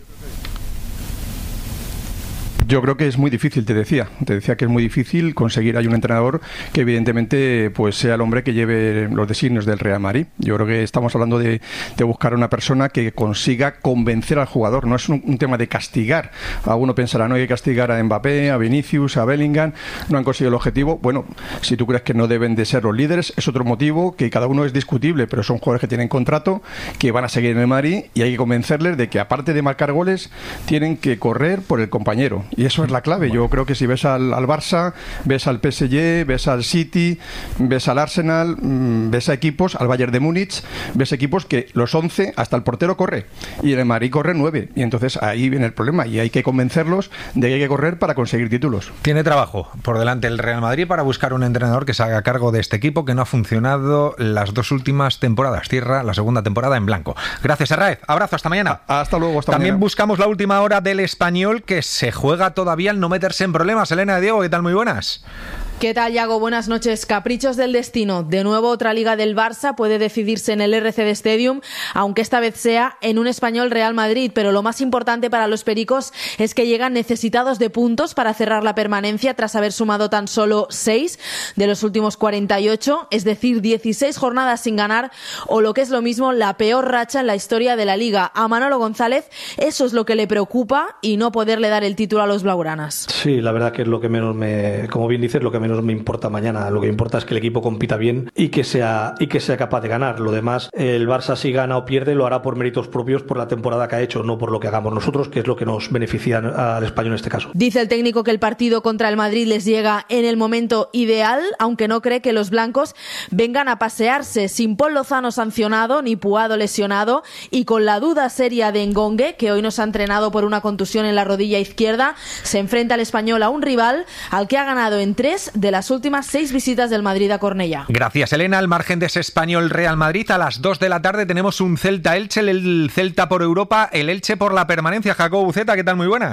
Yo creo que es muy difícil, te decía. Te decía que es muy difícil conseguir hay un entrenador que evidentemente pues sea el hombre que lleve los designios del Real Madrid. Yo creo que estamos hablando de, de buscar a una persona que consiga convencer al jugador. No es un, un tema de castigar. Alguno pensará, no hay que castigar a Mbappé, a Vinicius, a Bellingham. No han conseguido el objetivo. Bueno, si tú crees que no deben de ser los líderes, es otro motivo, que cada uno es discutible, pero son jugadores que tienen contrato, que van a seguir en el Madrid y hay que convencerles de que aparte de marcar goles, tienen que correr por el compañero. Y eso es la clave. Yo creo que si ves al, al Barça, ves al P S G, ves al City, ves al Arsenal, ves a equipos, al Bayern de Múnich, ves equipos que los once, hasta el portero corre, y en el Madrid corre nueve, y entonces ahí viene el problema, y hay que convencerlos de que hay que correr para conseguir títulos. Tiene trabajo por delante el Real Madrid para buscar un entrenador que se haga cargo de este equipo que no ha funcionado las dos últimas temporadas. Cierra la segunda temporada en blanco. Gracias, Arraez. Abrazo, hasta mañana. Hasta luego, hasta También mañana. Buscamos la última hora del Español, que se juega todavía al no meterse en problemas. Elena de Diego, ¿qué tal? Muy buenas. ¿Qué tal, Yago? Buenas noches. Caprichos del destino. De nuevo otra liga del Barça puede decidirse en el R C D Stadium, aunque esta vez sea en un Español Real Madrid. Pero lo más importante para los pericos es que llegan necesitados de puntos para cerrar la permanencia tras haber sumado tan solo seis de los últimos cuarenta y ocho, es decir, dieciséis jornadas sin ganar, o lo que es lo mismo, la peor racha en la historia de la liga. A Manolo González eso es lo que le preocupa y no poderle dar el título a los blaugranas. Sí, la verdad que es lo que menos me, como bien dices, lo que menos me importa mañana. Lo que importa es que el equipo compita bien y que sea y que sea capaz de ganar. Lo demás, el Barça si gana o pierde lo hará por méritos propios, por la temporada que ha hecho, no por lo que hagamos nosotros, que es lo que nos beneficia al Español en este caso. Dice el técnico que el partido contra el Madrid les llega en el momento ideal, aunque no cree que los blancos vengan a pasearse sin Paul Lozano sancionado ni Puado lesionado y con la duda seria de Ngongue, que hoy nos ha entrenado por una contusión en la rodilla izquierda. Se enfrenta al Español a un rival al que ha ganado en tres de las últimas seis visitas del Madrid a Cornellá. Gracias, Elena. Al margen de ese Español Real Madrid, a las dos de la tarde tenemos un Celta Elche, el Celta por Europa, el Elche por la permanencia. Jacobo Buceta, ¿qué tal? Muy buenas.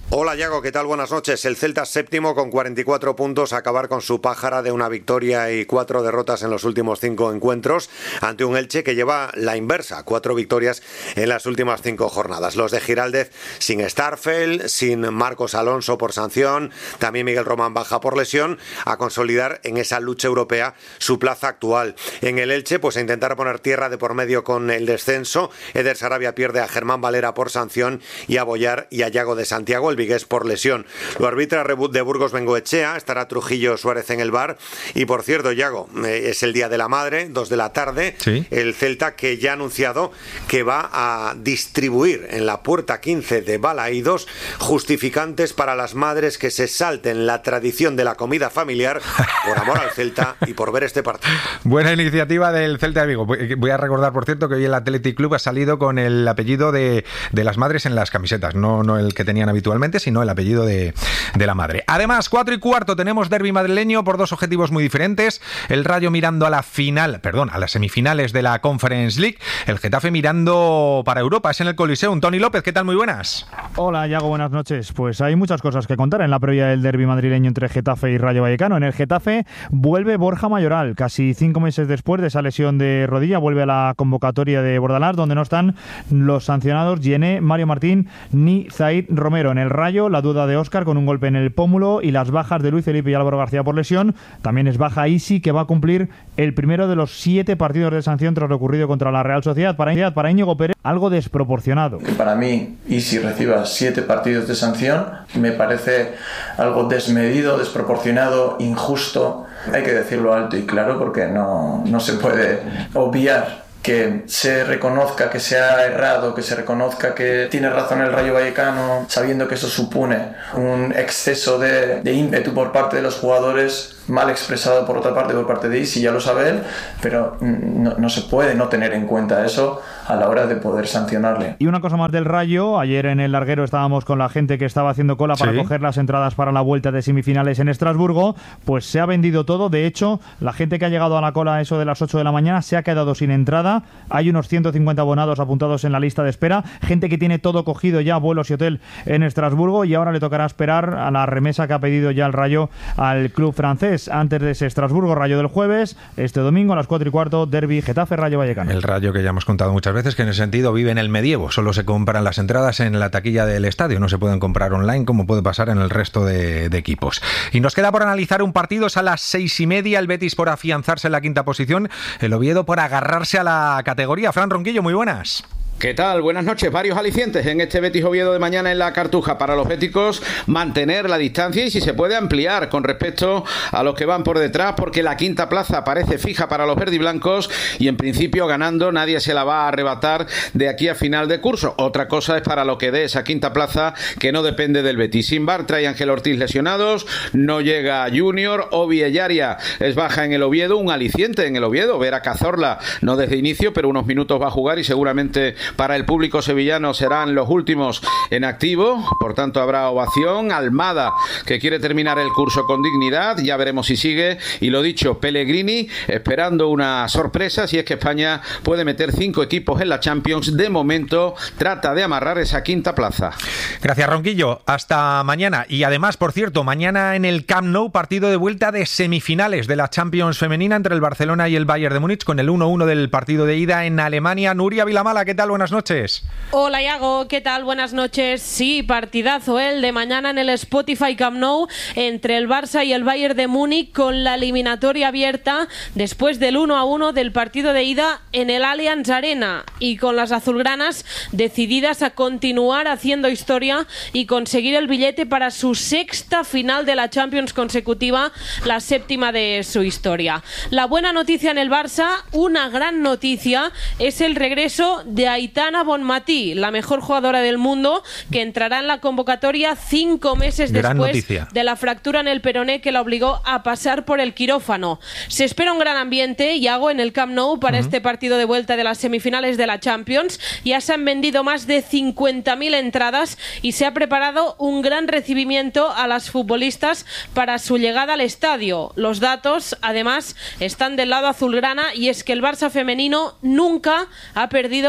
Hola Yago, ¿qué tal? Buenas noches. El Celta séptimo con cuarenta y cuatro puntos, a acabar con su pájara de una victoria y cuatro derrotas en los últimos cinco encuentros, ante un Elche que lleva la inversa, cuatro victorias en las últimas cinco jornadas. Los de Giraldez sin Starfel, sin Marcos Alonso por sanción, también Miguel Román baja por lesión, a consolidar en esa lucha europea su plaza actual. En el Elche, pues a intentar poner tierra de por medio con el descenso. Eder Sarabia pierde a Germán Valera por sanción y a Boyar y a Yago de Santiago, el vigués, por lesión. Lo arbitra Rebut de Burgos Bengoechea, estará Trujillo Suárez en el bar. Y por cierto, Yago, eh, es el Día de la Madre, dos de la tarde, ¿sí? El Celta que ya ha anunciado que va a distribuir en la puerta quince de Balaídos justificantes para las madres que se salten la tradición de la comida familiar por amor al Celta y por ver este partido. Buena iniciativa del Celta de Vigo. Voy a recordar, por cierto, que hoy el Athletic Club ha salido con el apellido de, de las madres en las camisetas, no, no el que tenían habitualmente, sino el apellido de, de la madre. Además, cuatro y cuarto tenemos derbi madrileño por dos objetivos muy diferentes. El Rayo mirando a la final, perdón, a las semifinales de la Conference League. El Getafe mirando para Europa, es en el Coliseum. Tony López, ¿qué tal? Muy buenas. Hola, Yago, buenas noches. Pues hay muchas cosas que contar en la previa del derbi madrileño entre Getafe y Rayo Vallecano. En el Getafe vuelve Borja Mayoral, casi cinco meses después de esa lesión de rodilla, vuelve a la convocatoria de Bordalás, donde no están los sancionados Yené, Mario Martín ni Zaid Romero. En el Rayo, la duda de Óscar con un golpe en el pómulo y las bajas de Luis Felipe y Álvaro García por lesión. También es baja Isi, que va a cumplir el primero de los siete partidos de sanción tras lo ocurrido contra la Real Sociedad. Para, para Íñigo Pérez, algo desproporcionado. Que para mí, Isi reciba siete partidos de sanción me parece algo desmedido, desproporcionado, injusto. Hay que decirlo alto y claro, porque no, no se puede obviar que se reconozca que se ha errado, que se reconozca que tiene razón el Rayo Vallecano, sabiendo que eso supone un exceso de, de ímpetu por parte de los jugadores, mal expresado por otra parte por parte de Isi, ya lo sabe él, pero no, no se puede no tener en cuenta eso a la hora de poder sancionarle. Y una cosa más del Rayo, ayer en el larguero estábamos con la gente que estaba haciendo cola para ¿Sí? coger las entradas para la vuelta de semifinales en Estrasburgo, pues se ha vendido todo. De hecho, la gente que ha llegado a la cola a eso de las ocho de la mañana se ha quedado sin entrada. Hay unos ciento cincuenta abonados apuntados en la lista de espera, gente que tiene todo cogido ya, vuelos y hotel en Estrasburgo, y ahora le tocará esperar a la remesa que ha pedido ya el Rayo al club francés. Antes de ese Estrasburgo Rayo del jueves, este domingo a las cuatro y cuarto, derbi Getafe Rayo Vallecano. El Rayo, que ya hemos contado muchas veces que en ese sentido vive en el medievo, solo se compran las entradas en la taquilla del estadio, no se pueden comprar online como puede pasar en el resto de, de equipos. Y nos queda por analizar un partido, es a las seis y media, el Betis por afianzarse en la quinta posición, el Oviedo por agarrarse a la categoría. Fran Ronquillo, muy buenas. ¿Qué tal? Buenas noches. Varios alicientes en este Betis Oviedo de mañana en la Cartuja para los béticos, mantener la distancia y si se puede ampliar con respecto a los que van por detrás, porque la quinta plaza parece fija para los verdiblancos y en principio ganando nadie se la va a arrebatar de aquí a final de curso. Otra cosa es para lo que dé esa quinta plaza, que no depende del Betis. Sin Bartra y Ángel Ortiz lesionados, no llega Junior, Obi Ellaria es baja en el Oviedo, un aliciente en el Oviedo, ver a Cazorla no desde inicio, pero unos minutos va a jugar y seguramente para el público sevillano serán los últimos en activo, por tanto habrá ovación. Almada, que quiere terminar el curso con dignidad, ya veremos si sigue, y lo dicho, Pellegrini esperando una sorpresa, si es que España puede meter cinco equipos en la Champions. De momento trata de amarrar esa quinta plaza. Gracias, Ronquillo, hasta mañana. Y además, por cierto, mañana en el Camp Nou, partido de vuelta de semifinales de la Champions femenina entre el Barcelona y el Bayern de Múnich, con el uno uno del partido de ida en Alemania. Nuria Vilamala, ¿qué tal? Buenas noches. Hola, Iago, ¿qué tal? Buenas noches. Sí, partidazo el de mañana en el Spotify Camp Nou entre el Barça y el Bayern de Múnich, con la eliminatoria abierta después del uno a uno del partido de ida en el Allianz Arena, y con las azulgranas decididas a continuar haciendo historia y conseguir el billete para su sexta final de la Champions consecutiva, la séptima de su historia. La buena noticia en el Barça, una gran noticia, es el regreso de Aitana Bonmatí, la mejor jugadora del mundo, que entrará en la convocatoria cinco meses gran después noticia. de la fractura en el peroné que la obligó a pasar por el quirófano. Se espera un gran ambiente, Iago, en el Camp Nou para uh-huh. este partido de vuelta de las semifinales de la Champions. Ya se han vendido más de cincuenta mil entradas y se ha preparado un gran recibimiento a las futbolistas para su llegada al estadio. Los datos, además, están del lado azulgrana, y es que el Barça femenino nunca ha perdido un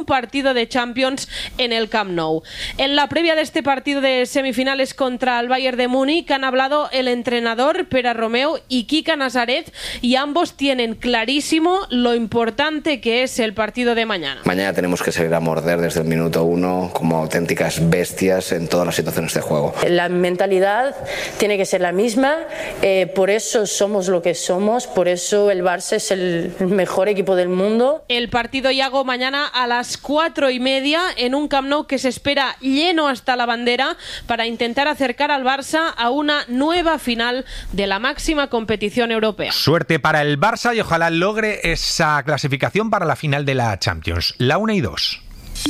partido de Champions en el Camp Nou. En la previa de este partido de semifinales contra el Bayern de Múnich han hablado el entrenador Pere Romeu y Quique Nazaret, y ambos tienen clarísimo lo importante que es el partido de mañana. Mañana tenemos que salir a morder desde el minuto uno como auténticas bestias en todas las situaciones de juego. La mentalidad tiene que ser la misma, eh, por eso somos lo que somos, por eso el Barça es el mejor equipo del mundo. El partido, Iago, mañana a las cuatro y media en un Camp Nou que se espera lleno hasta la bandera para intentar acercar al Barça a una nueva final de la máxima competición europea. Suerte para el Barça y ojalá logre esa clasificación para la final de la Champions. La una y dos.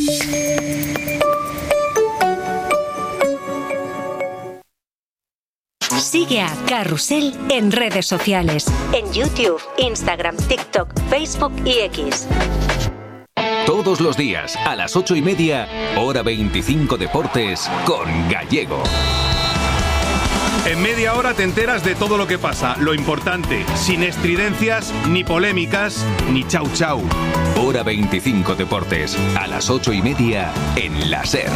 Sigue a Carrusel en redes sociales, en YouTube, Instagram, TikTok, Facebook y X. Todos los días, a las ocho y media, hora veinticinco Deportes, con Gallego. En media hora te enteras de todo lo que pasa, lo importante, sin estridencias, ni polémicas, ni chau chau. Hora veinticinco Deportes, a las ocho y media, en la SER.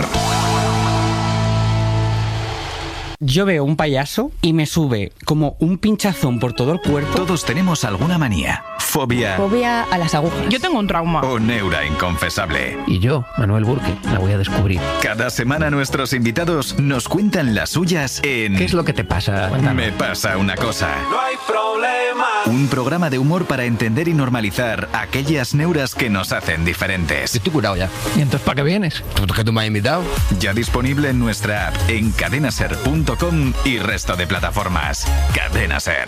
Yo veo un payaso y me sube como un pinchazón por todo el cuerpo. Todos tenemos alguna manía. Fobia. Fobia a las agujas. Yo tengo un trauma. O neura inconfesable. Y yo, Manuel Burke, la voy a descubrir. Cada semana nuestros invitados nos cuentan las suyas en... ¿Qué es lo que te pasa? Cuéntame. Me pasa una cosa. No hay problema. Un programa de humor para entender y normalizar aquellas neuras que nos hacen diferentes. Yo estoy curado ya. ¿Y entonces para qué vienes? ¿Porque tú me has invitado? Ya disponible en nuestra app, en cadenaser punto com y resto de plataformas. Cadena Ser.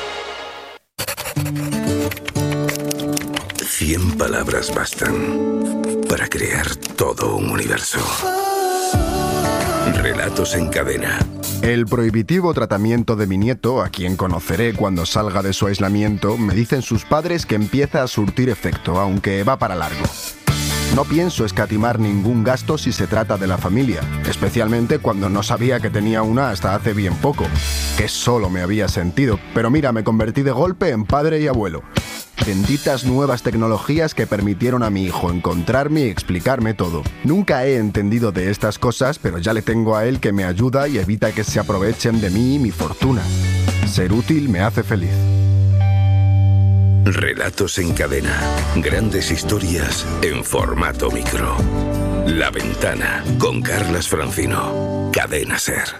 Cien palabras bastan para crear todo un universo. Relatos en cadena. El prohibitivo tratamiento de mi nieto, a quien conoceré cuando salga de su aislamiento, me dicen sus padres que empieza a surtir efecto, aunque va para largo. No pienso escatimar ningún gasto si se trata de la familia, especialmente cuando no sabía que tenía una hasta hace bien poco, que solo me había sentido, pero mira, me convertí de golpe en padre y abuelo. Benditas nuevas tecnologías que permitieron a mi hijo encontrarme y explicarme todo. Nunca he entendido de estas cosas, pero ya le tengo a él que me ayuda y evita que se aprovechen de mí y mi fortuna. Ser útil me hace feliz. Relatos en cadena. Grandes historias en formato micro. La Ventana, con Carlas Francino. Cadena Ser.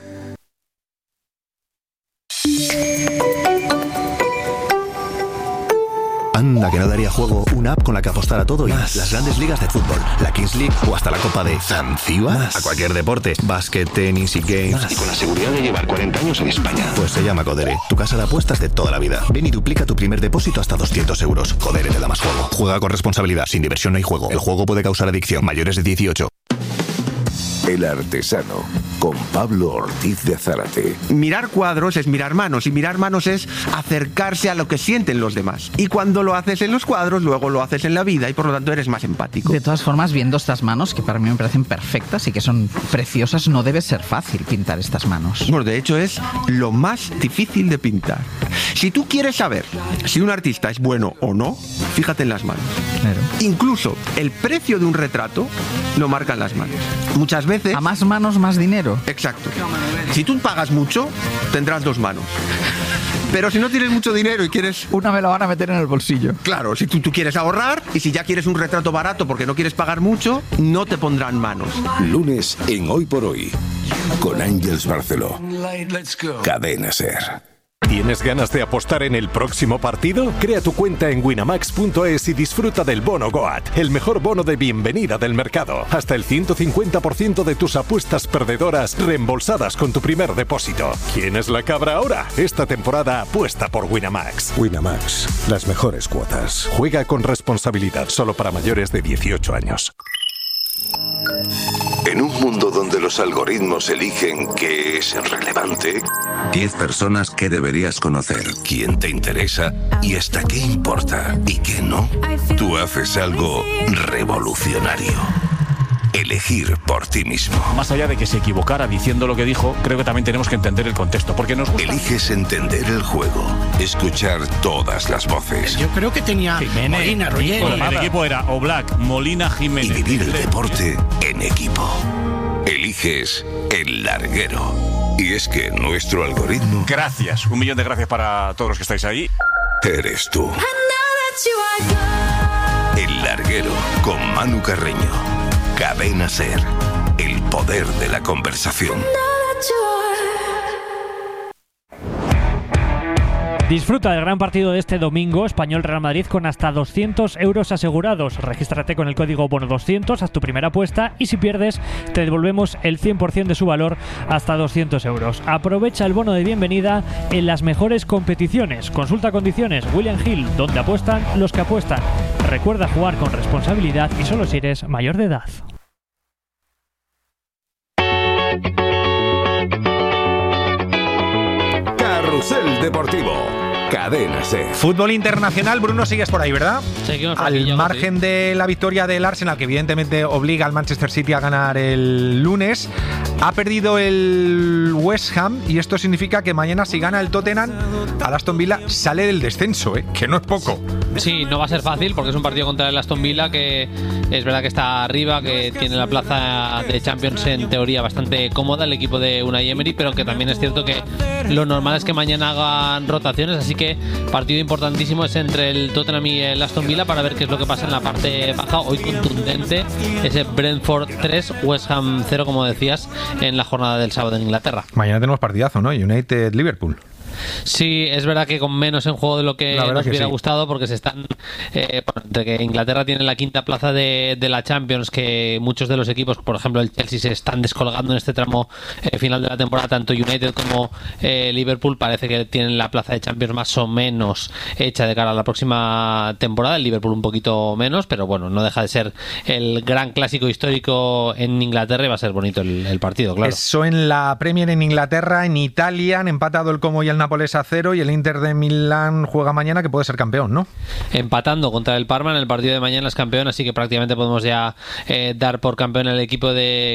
Anda, que no daría juego una app con la que apostar a todo y más. Las grandes ligas de fútbol, la Kings League o hasta la Copa de Zanzíbar. A cualquier deporte, básquet, tenis y games. Más. Y con la seguridad de llevar cuarenta años en España. Pues se llama Codere, tu casa de apuestas de toda la vida. Ven y duplica tu primer depósito hasta doscientos euros. Codere te da más juego. Juega con responsabilidad, sin diversión no hay juego. El juego puede causar adicción. Mayores de dieciocho. El Artesano, con Pablo Ortiz de Zárate. Mirar cuadros es mirar manos, y mirar manos es acercarse a lo que sienten los demás. Y cuando lo haces en los cuadros, luego lo haces en la vida, y por lo tanto eres más empático. De todas formas, viendo estas manos, que para mí me parecen perfectas y que son preciosas, no debe ser fácil pintar estas manos. Bueno, de hecho es lo más difícil de pintar. Si tú quieres saber si un artista es bueno o no, fíjate en las manos. Claro. Incluso el precio de un retrato lo marcan las manos. Muchas veces... A más manos, más dinero. Exacto. Si tú pagas mucho, tendrás dos manos. Pero si no tienes mucho dinero y quieres... Una me la van a meter en el bolsillo. Claro, si tú, tú quieres ahorrar y si ya quieres un retrato barato porque no quieres pagar mucho, no te pondrán manos. Lunes en Hoy por Hoy, con Ángeles Barceló. Cadena Ser. ¿Tienes ganas de apostar en el próximo partido? Crea tu cuenta en winamax punto es y disfruta del bono Goat, el mejor bono de bienvenida del mercado. Hasta el ciento cincuenta por ciento de tus apuestas perdedoras reembolsadas con tu primer depósito. ¿Quién es la cabra ahora? Esta temporada apuesta por Winamax. Winamax, las mejores cuotas. Juega con responsabilidad, solo para mayores de dieciocho años. En un mundo donde los algoritmos eligen qué es relevante, diez personas que deberías conocer, quién te interesa y hasta qué importa y qué no, tú haces algo revolucionario. elegir por ti mismo. Más allá de que se equivocara diciendo lo que dijo, creo que también tenemos que entender el contexto, porque nos gusta. Eliges entender el juego, escuchar todas las voces. Yo creo que tenía Jiménez, Molina, Roger. Bueno, el equipo era Oblak, Molina, Jiménez. Y vivir el deporte en equipo. Eliges El Larguero. Y es que nuestro algoritmo... Gracias, un millón de gracias para todos los que estáis ahí. Eres tú. El Larguero con Manu Carreño. Cadena SER. El poder de la conversación. Disfruta del gran partido de este domingo, Español-Real Madrid, con hasta doscientos euros asegurados. Regístrate con el código bono doscientos, haz tu primera apuesta y si pierdes, te devolvemos el cien por ciento de su valor, hasta doscientos euros. Aprovecha el bono de bienvenida en las mejores competiciones. Consulta condiciones. William Hill, donde apuestan los que apuestan. Recuerda jugar con responsabilidad y solo si eres mayor de edad. Carrusel Deportivo. Cadena SER. Fútbol internacional, Bruno, sigues por ahí, ¿verdad? Seguimos al aquí, margen sí. de la victoria del Arsenal, que evidentemente obliga al Manchester City a ganar el lunes, ha perdido el West Ham y esto significa que mañana, si gana el Tottenham, al Aston Villa sale del descenso, ¿eh? Que no es poco. Sí, no va a ser fácil porque es un partido contra el Aston Villa que es verdad que está arriba, que tiene la plaza de Champions en teoría bastante cómoda el equipo de Unai Emery, pero que también es cierto que lo normal es que mañana hagan rotaciones, así que partido importantísimo es entre el Tottenham y el Aston Villa para ver qué es lo que pasa en la parte baja. Hoy contundente ese Brentford tres, West Ham cero, como decías, en la jornada del sábado en Inglaterra. Mañana tenemos partidazo, ¿no? United-Liverpool. Sí, es verdad que con menos en juego de lo que nos que hubiera sí. gustado, porque se están eh, bueno, entre que Inglaterra tiene la quinta plaza de, de la Champions, que muchos de los equipos, por ejemplo el Chelsea, se están descolgando en este tramo eh, final de la temporada. Tanto United como eh, Liverpool parece que tienen la plaza de Champions más o menos hecha de cara a la próxima temporada. El Liverpool un poquito menos, pero bueno, no deja de ser el gran clásico histórico en Inglaterra y va a ser bonito el, el partido, claro. Eso en la Premier en Inglaterra. En Italia han empatado el Como y el Nápoles a cero y el Inter de Milán juega mañana, que puede ser campeón, ¿no? Empatando contra el Parma en el partido de mañana es campeón, así que prácticamente podemos ya eh, dar por campeón el equipo de